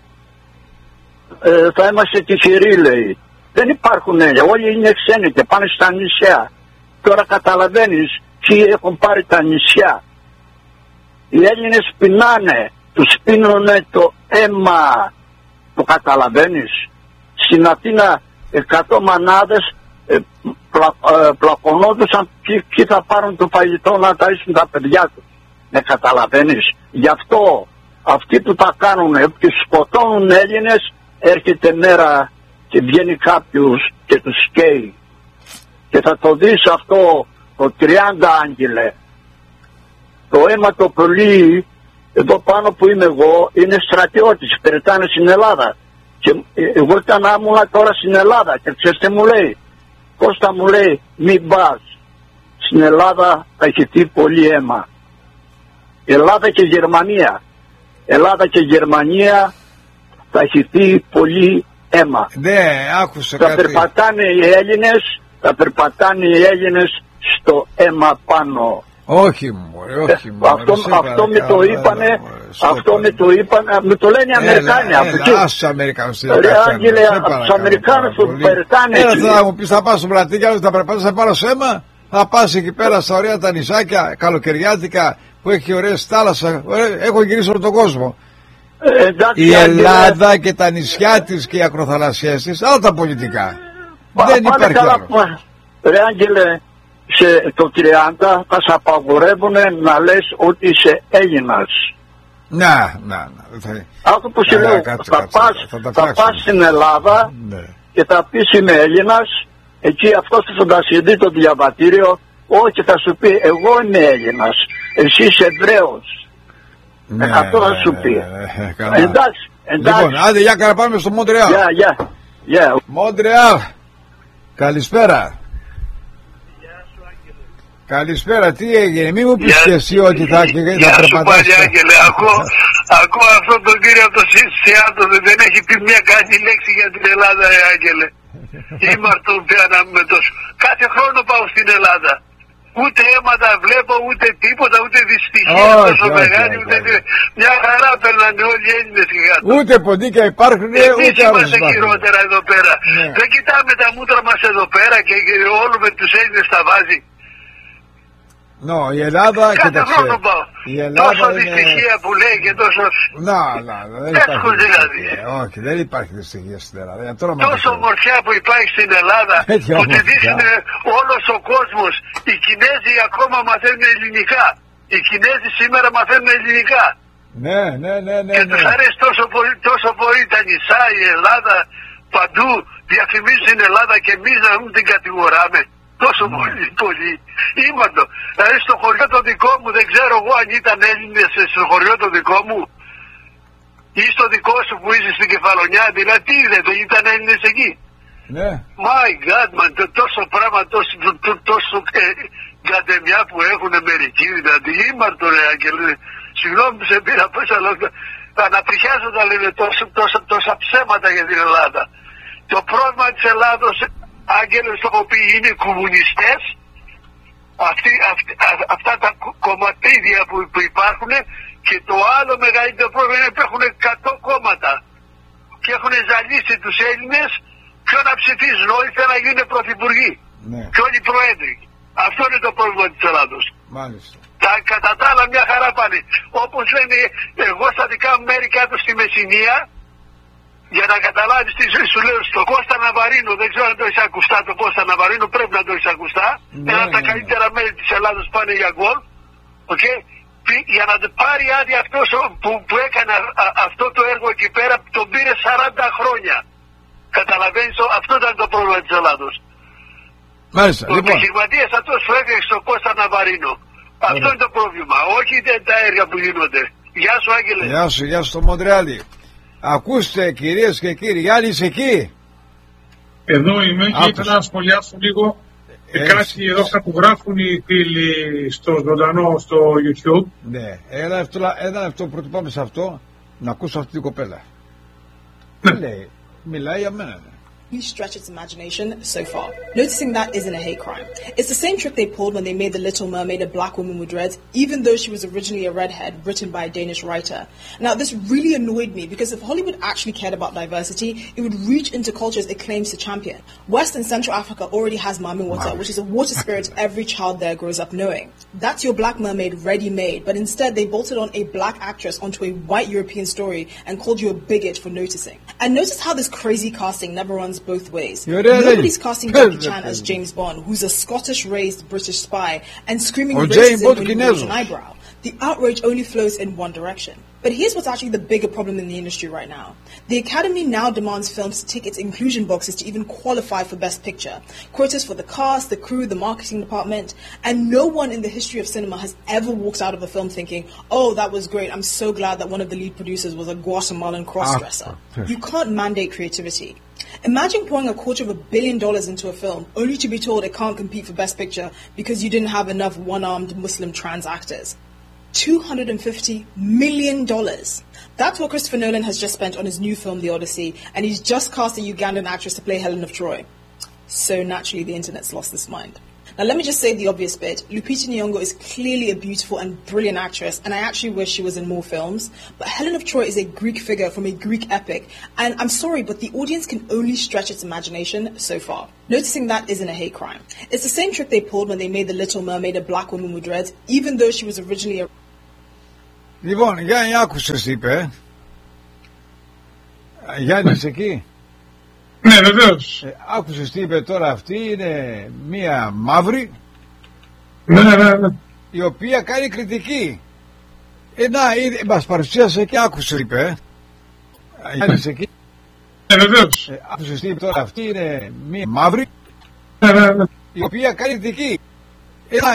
θα είμαστε τυχεροί, λέει. Δεν υπάρχουν Έλληνες, όλοι είναι ξένοι και πάνε στα νησιά. Τώρα καταλαβαίνεις ποιοι έχουν πάρει τα νησιά. Οι Έλληνες πεινάνε, τους πίνουνε το αίμα. Το καταλαβαίνεις? Στην Αθήνα 100 μανάδες πλακωνόντουσαν ποιοι θα πάρουν το φαγητό να ταΐσουν τα παιδιά τους. Με καταλαβαίνεις? Γι' αυτό αυτοί που τα κάνουν και σκοτώνουν Έλληνες, έρχεται μέρα και βγαίνει κάποιος και τους σκέει. Και θα το δεις αυτό το 30, Άγγελε. Το αίμα το πολύ εδώ πάνω που είμαι εγώ είναι στρατιώτης, περιτάνε στην Ελλάδα. Και εγώ ήταν άμουνα τώρα στην Ελλάδα και ξέρεις τι μου λέει? Κώστα, μου λέει, μην πας. Στην Ελλάδα θα χυθεί πολύ αίμα. Ελλάδα και Γερμανία. Ελλάδα και Γερμανία θα χυθεί πολύ αίμα. Ναι, άκουσα κάτι. Θα περπατάνε οι Έλληνες στο αίμα πάνω. Όχι μωρέ, όχι μωρέ. Αυτό με το είπανε, μου το λένε οι Αμερικάνοι. Άσε τους Αμερικάνους. Ρε Άγγελε, τους Αμερικάνους που περτάνε. Θα μου πεις θα πας στο Πλατήγιο, θα περπατάς, θα πάρω σέμα. Θα πας εκεί πέρα στα ωραία τα νησάκια, καλοκαιριάτικα, που έχει ωραίες θάλασσα. Έχω γυρίσει όλο τον κόσμο. Η Ελλάδα και τα νησιά της και οι ακροθαλασσιές της, άλλα τα πολιτικά. Δεν υπάρχει άλλο. Ρε Άγγελε, το 30 θα σε απαγορεύουν να λες ότι είσαι Έλληνας. Να. Αυτό που σου λέω, θα πας στην Ελλάδα και θα πεις είμαι Έλληνας. Εκεί αυτός που θα σου δει το διαβατήριο, όχι θα σου πει εγώ είμαι Έλληνας, εσύ είσαι Εβραίος. Αυτό θα σου πει. Εντάξει. Λοιπόν, άντε για να πάμε στο Μοντρεάλ. Μοντρεάλ. Καλησπέρα. Καλησπέρα, τι έγινε, μη μου πεις και εσύ ότι θα περπατάς. Γεια σου πάλι Άγγελε, ακούω αυτόν τον κύριο από το Σιάτλ, δεν έχει πει μια καλή λέξη για την Ελλάδα Άγγελε. Ήμαρτον πια να με τόσο. Κάθε χρόνο πάω στην Ελλάδα. Ούτε αίματα βλέπω, ούτε τίποτα, ούτε δυστυχία τόσο μεγάλη, ούτε μια χαρά περνάνε όλοι οι Έλληνες γιγάντες. Ούτε ποντίκια υπάρχουν, ούτε άλλους είμαστε χειρότερα εδώ πέρα. Δεν κοιτάμε τα μούτρα μας εδώ πέρα και όλο με τους Έλληνες τα βάζει. Η Ελλάδα, κάθε χρόνο πάω. Τόσο δυστυχία που λέει και τόσο... δεν υπάρχει δηλαδή. Όχι, δεν υπάρχει δυστυχία στην Ελλάδα. Τόσο ομορφιά που υπάρχει στην Ελλάδα, που τη δείχνει όλος ο κόσμος. Οι Κινέζοι ακόμα μαθαίνουν ελληνικά. Οι Κινέζοι σήμερα μαθαίνουν ελληνικά. Ναι. Και τους αρέσει τόσο πολύ τα νησά, η Ελλάδα, παντού διαφημίζουν την Ελλάδα και εμείς να μην την κατηγοράμε. Τόσο πολύ. Ήμαρτο. Δηλαδή στο χωριό το δικό μου, δεν ξέρω εγώ αν ήταν Έλληνες στο χωριό το δικό μου ή στο δικό σου που είσαι στην Κεφαλονιά, δηλαδή τι δεν ήταν Έλληνες εκεί. Ναι. My God, man, τόσο πράγμα, τόσο κατεμιά που έχουν μερικοί, δηλαδή ήμαρτο ρε Άγγελε. Συγγνώμη που σε πήρα πόσα λόγια. Αναπτυχιάζοντα λένε τόσα ψέματα για την Ελλάδα. Το πρόβλημα της Ελλάδος, Άγγελε, το έχω πει, είναι οι κομμουνιστές, αυτά τα κομματίδια που υπάρχουν, και το άλλο μεγαλύτερο πρόβλημα είναι που έχουν 100 κόμματα και έχουν ζαλίσει τους Έλληνες ποιο να ψηφίζουν. Όλοι θέλουν να γίνουν πρωθυπουργοί και όλοι προέδροι. Αυτό είναι το πρόβλημα της Ελλάδος. Μάλιστα. Κατά τα άλλα μια χαρά πάνε. Όπως λένε, εγώ στα δικά μου μέρη κάτω στη Μεσσηνία, για να καταλάβεις τι ζωή σου λέω, στο Κώστα Ναβαρίνο, δεν ξέρω αν το έχεις ακουστά, το Κώστα Ναβαρίνο πρέπει να το έχεις ακουστά. Ένα από τα καλύτερα μέρη της Ελλάδος πάνε για γκολ. Για να πάρει άδεια αυτός που έκανε αυτό το έργο εκεί πέρα, τον πήρε 40 χρόνια. Καταλαβαίνεις, αυτό ήταν το πρόβλημα της Ελλάδος. Μάλιστα. Ο επιχειρηματίας αυτός που έφυγε στο Κώστα Ναβαρίνο. Αυτό είναι το πρόβλημα, όχι τα έργα που γίνονται. Γεια σου Άγγελε. Γεια σου στο Μοντρεάλ. Ακούστε κυρίες και κύριοι, Γιάννη είσαι εκεί? Εδώ είμαι και ήθελα να σχολιάσω λίγο κάτι εδώ που γράφουν οι φίλοι στο ζωντανό στο YouTube. Ναι, ένα αυτό πρώτο, πάμε σε αυτό, να ακούσω αυτή την κοπέλα. Λέει, μιλάει για μένα. Stretch its imagination so far. Noticing that isn't a hate crime. It's the same trick they pulled when they made The Little Mermaid a black woman with dreads, even though she was originally a redhead written by a Danish writer. Now, this really annoyed me because if Hollywood actually cared about diversity, it would reach into cultures it claims to champion. West and Central Africa already has Mami Water, which is a water spirit every child there grows up knowing. That's your black mermaid ready-made, but instead they bolted on a black actress onto a white European story and called you a bigot for noticing. And notice how this crazy casting never runs both ways. Nobody's casting Jackie Chan as James Bond, who's a Scottish-raised British spy, and screaming racism when you raise an eyebrow. The outrage only flows in one direction. But here's what's actually the bigger problem in the industry right now. The Academy now demands films to tick its inclusion boxes to even qualify for Best Picture. Quotas for the cast, the crew, the marketing department, and no one in the history of cinema has ever walked out of a film thinking, oh, that was great, I'm so glad that one of the lead producers was a Guatemalan crossdresser. You can't mandate creativity. Imagine pouring $250 million into a film only to be told it can't compete for Best Picture because you didn't have enough one-armed Muslim trans actors. $250 million. That's what Christopher Nolan has just spent on his new film, The Odyssey, and he's just cast a Ugandan actress to play Helen of Troy. So naturally, the internet's lost its mind. Now, let me just say the obvious bit. Lupita Nyong'o is clearly a beautiful and brilliant actress, and I actually wish she was in more films. But Helen of Troy is a Greek figure from a Greek epic, and I'm sorry, but the audience can only stretch its imagination so far. Noticing that isn't a hate crime. It's the same trick they pulled when they made The Little Mermaid a black woman with dreads, even though she was originally a... Λοιπόν, Γιάννη, άκουσες τι είπε. Γιάννη, είσαι εκεί? Ναι, βεβαίως. Άκουσες τι είπε τώρα αυτή, είναι μία μαύρη, ναι. Η οποία κάνει κριτική. Μας παρουσίασε και άκουσε τι είπε. Γιάννη, είσαι εκεί? Ναι, βεβαίως. Άκουσες τι είπε τώρα αυτή, είναι μία μαύρη, ναι. Η οποία κάνει κριτική.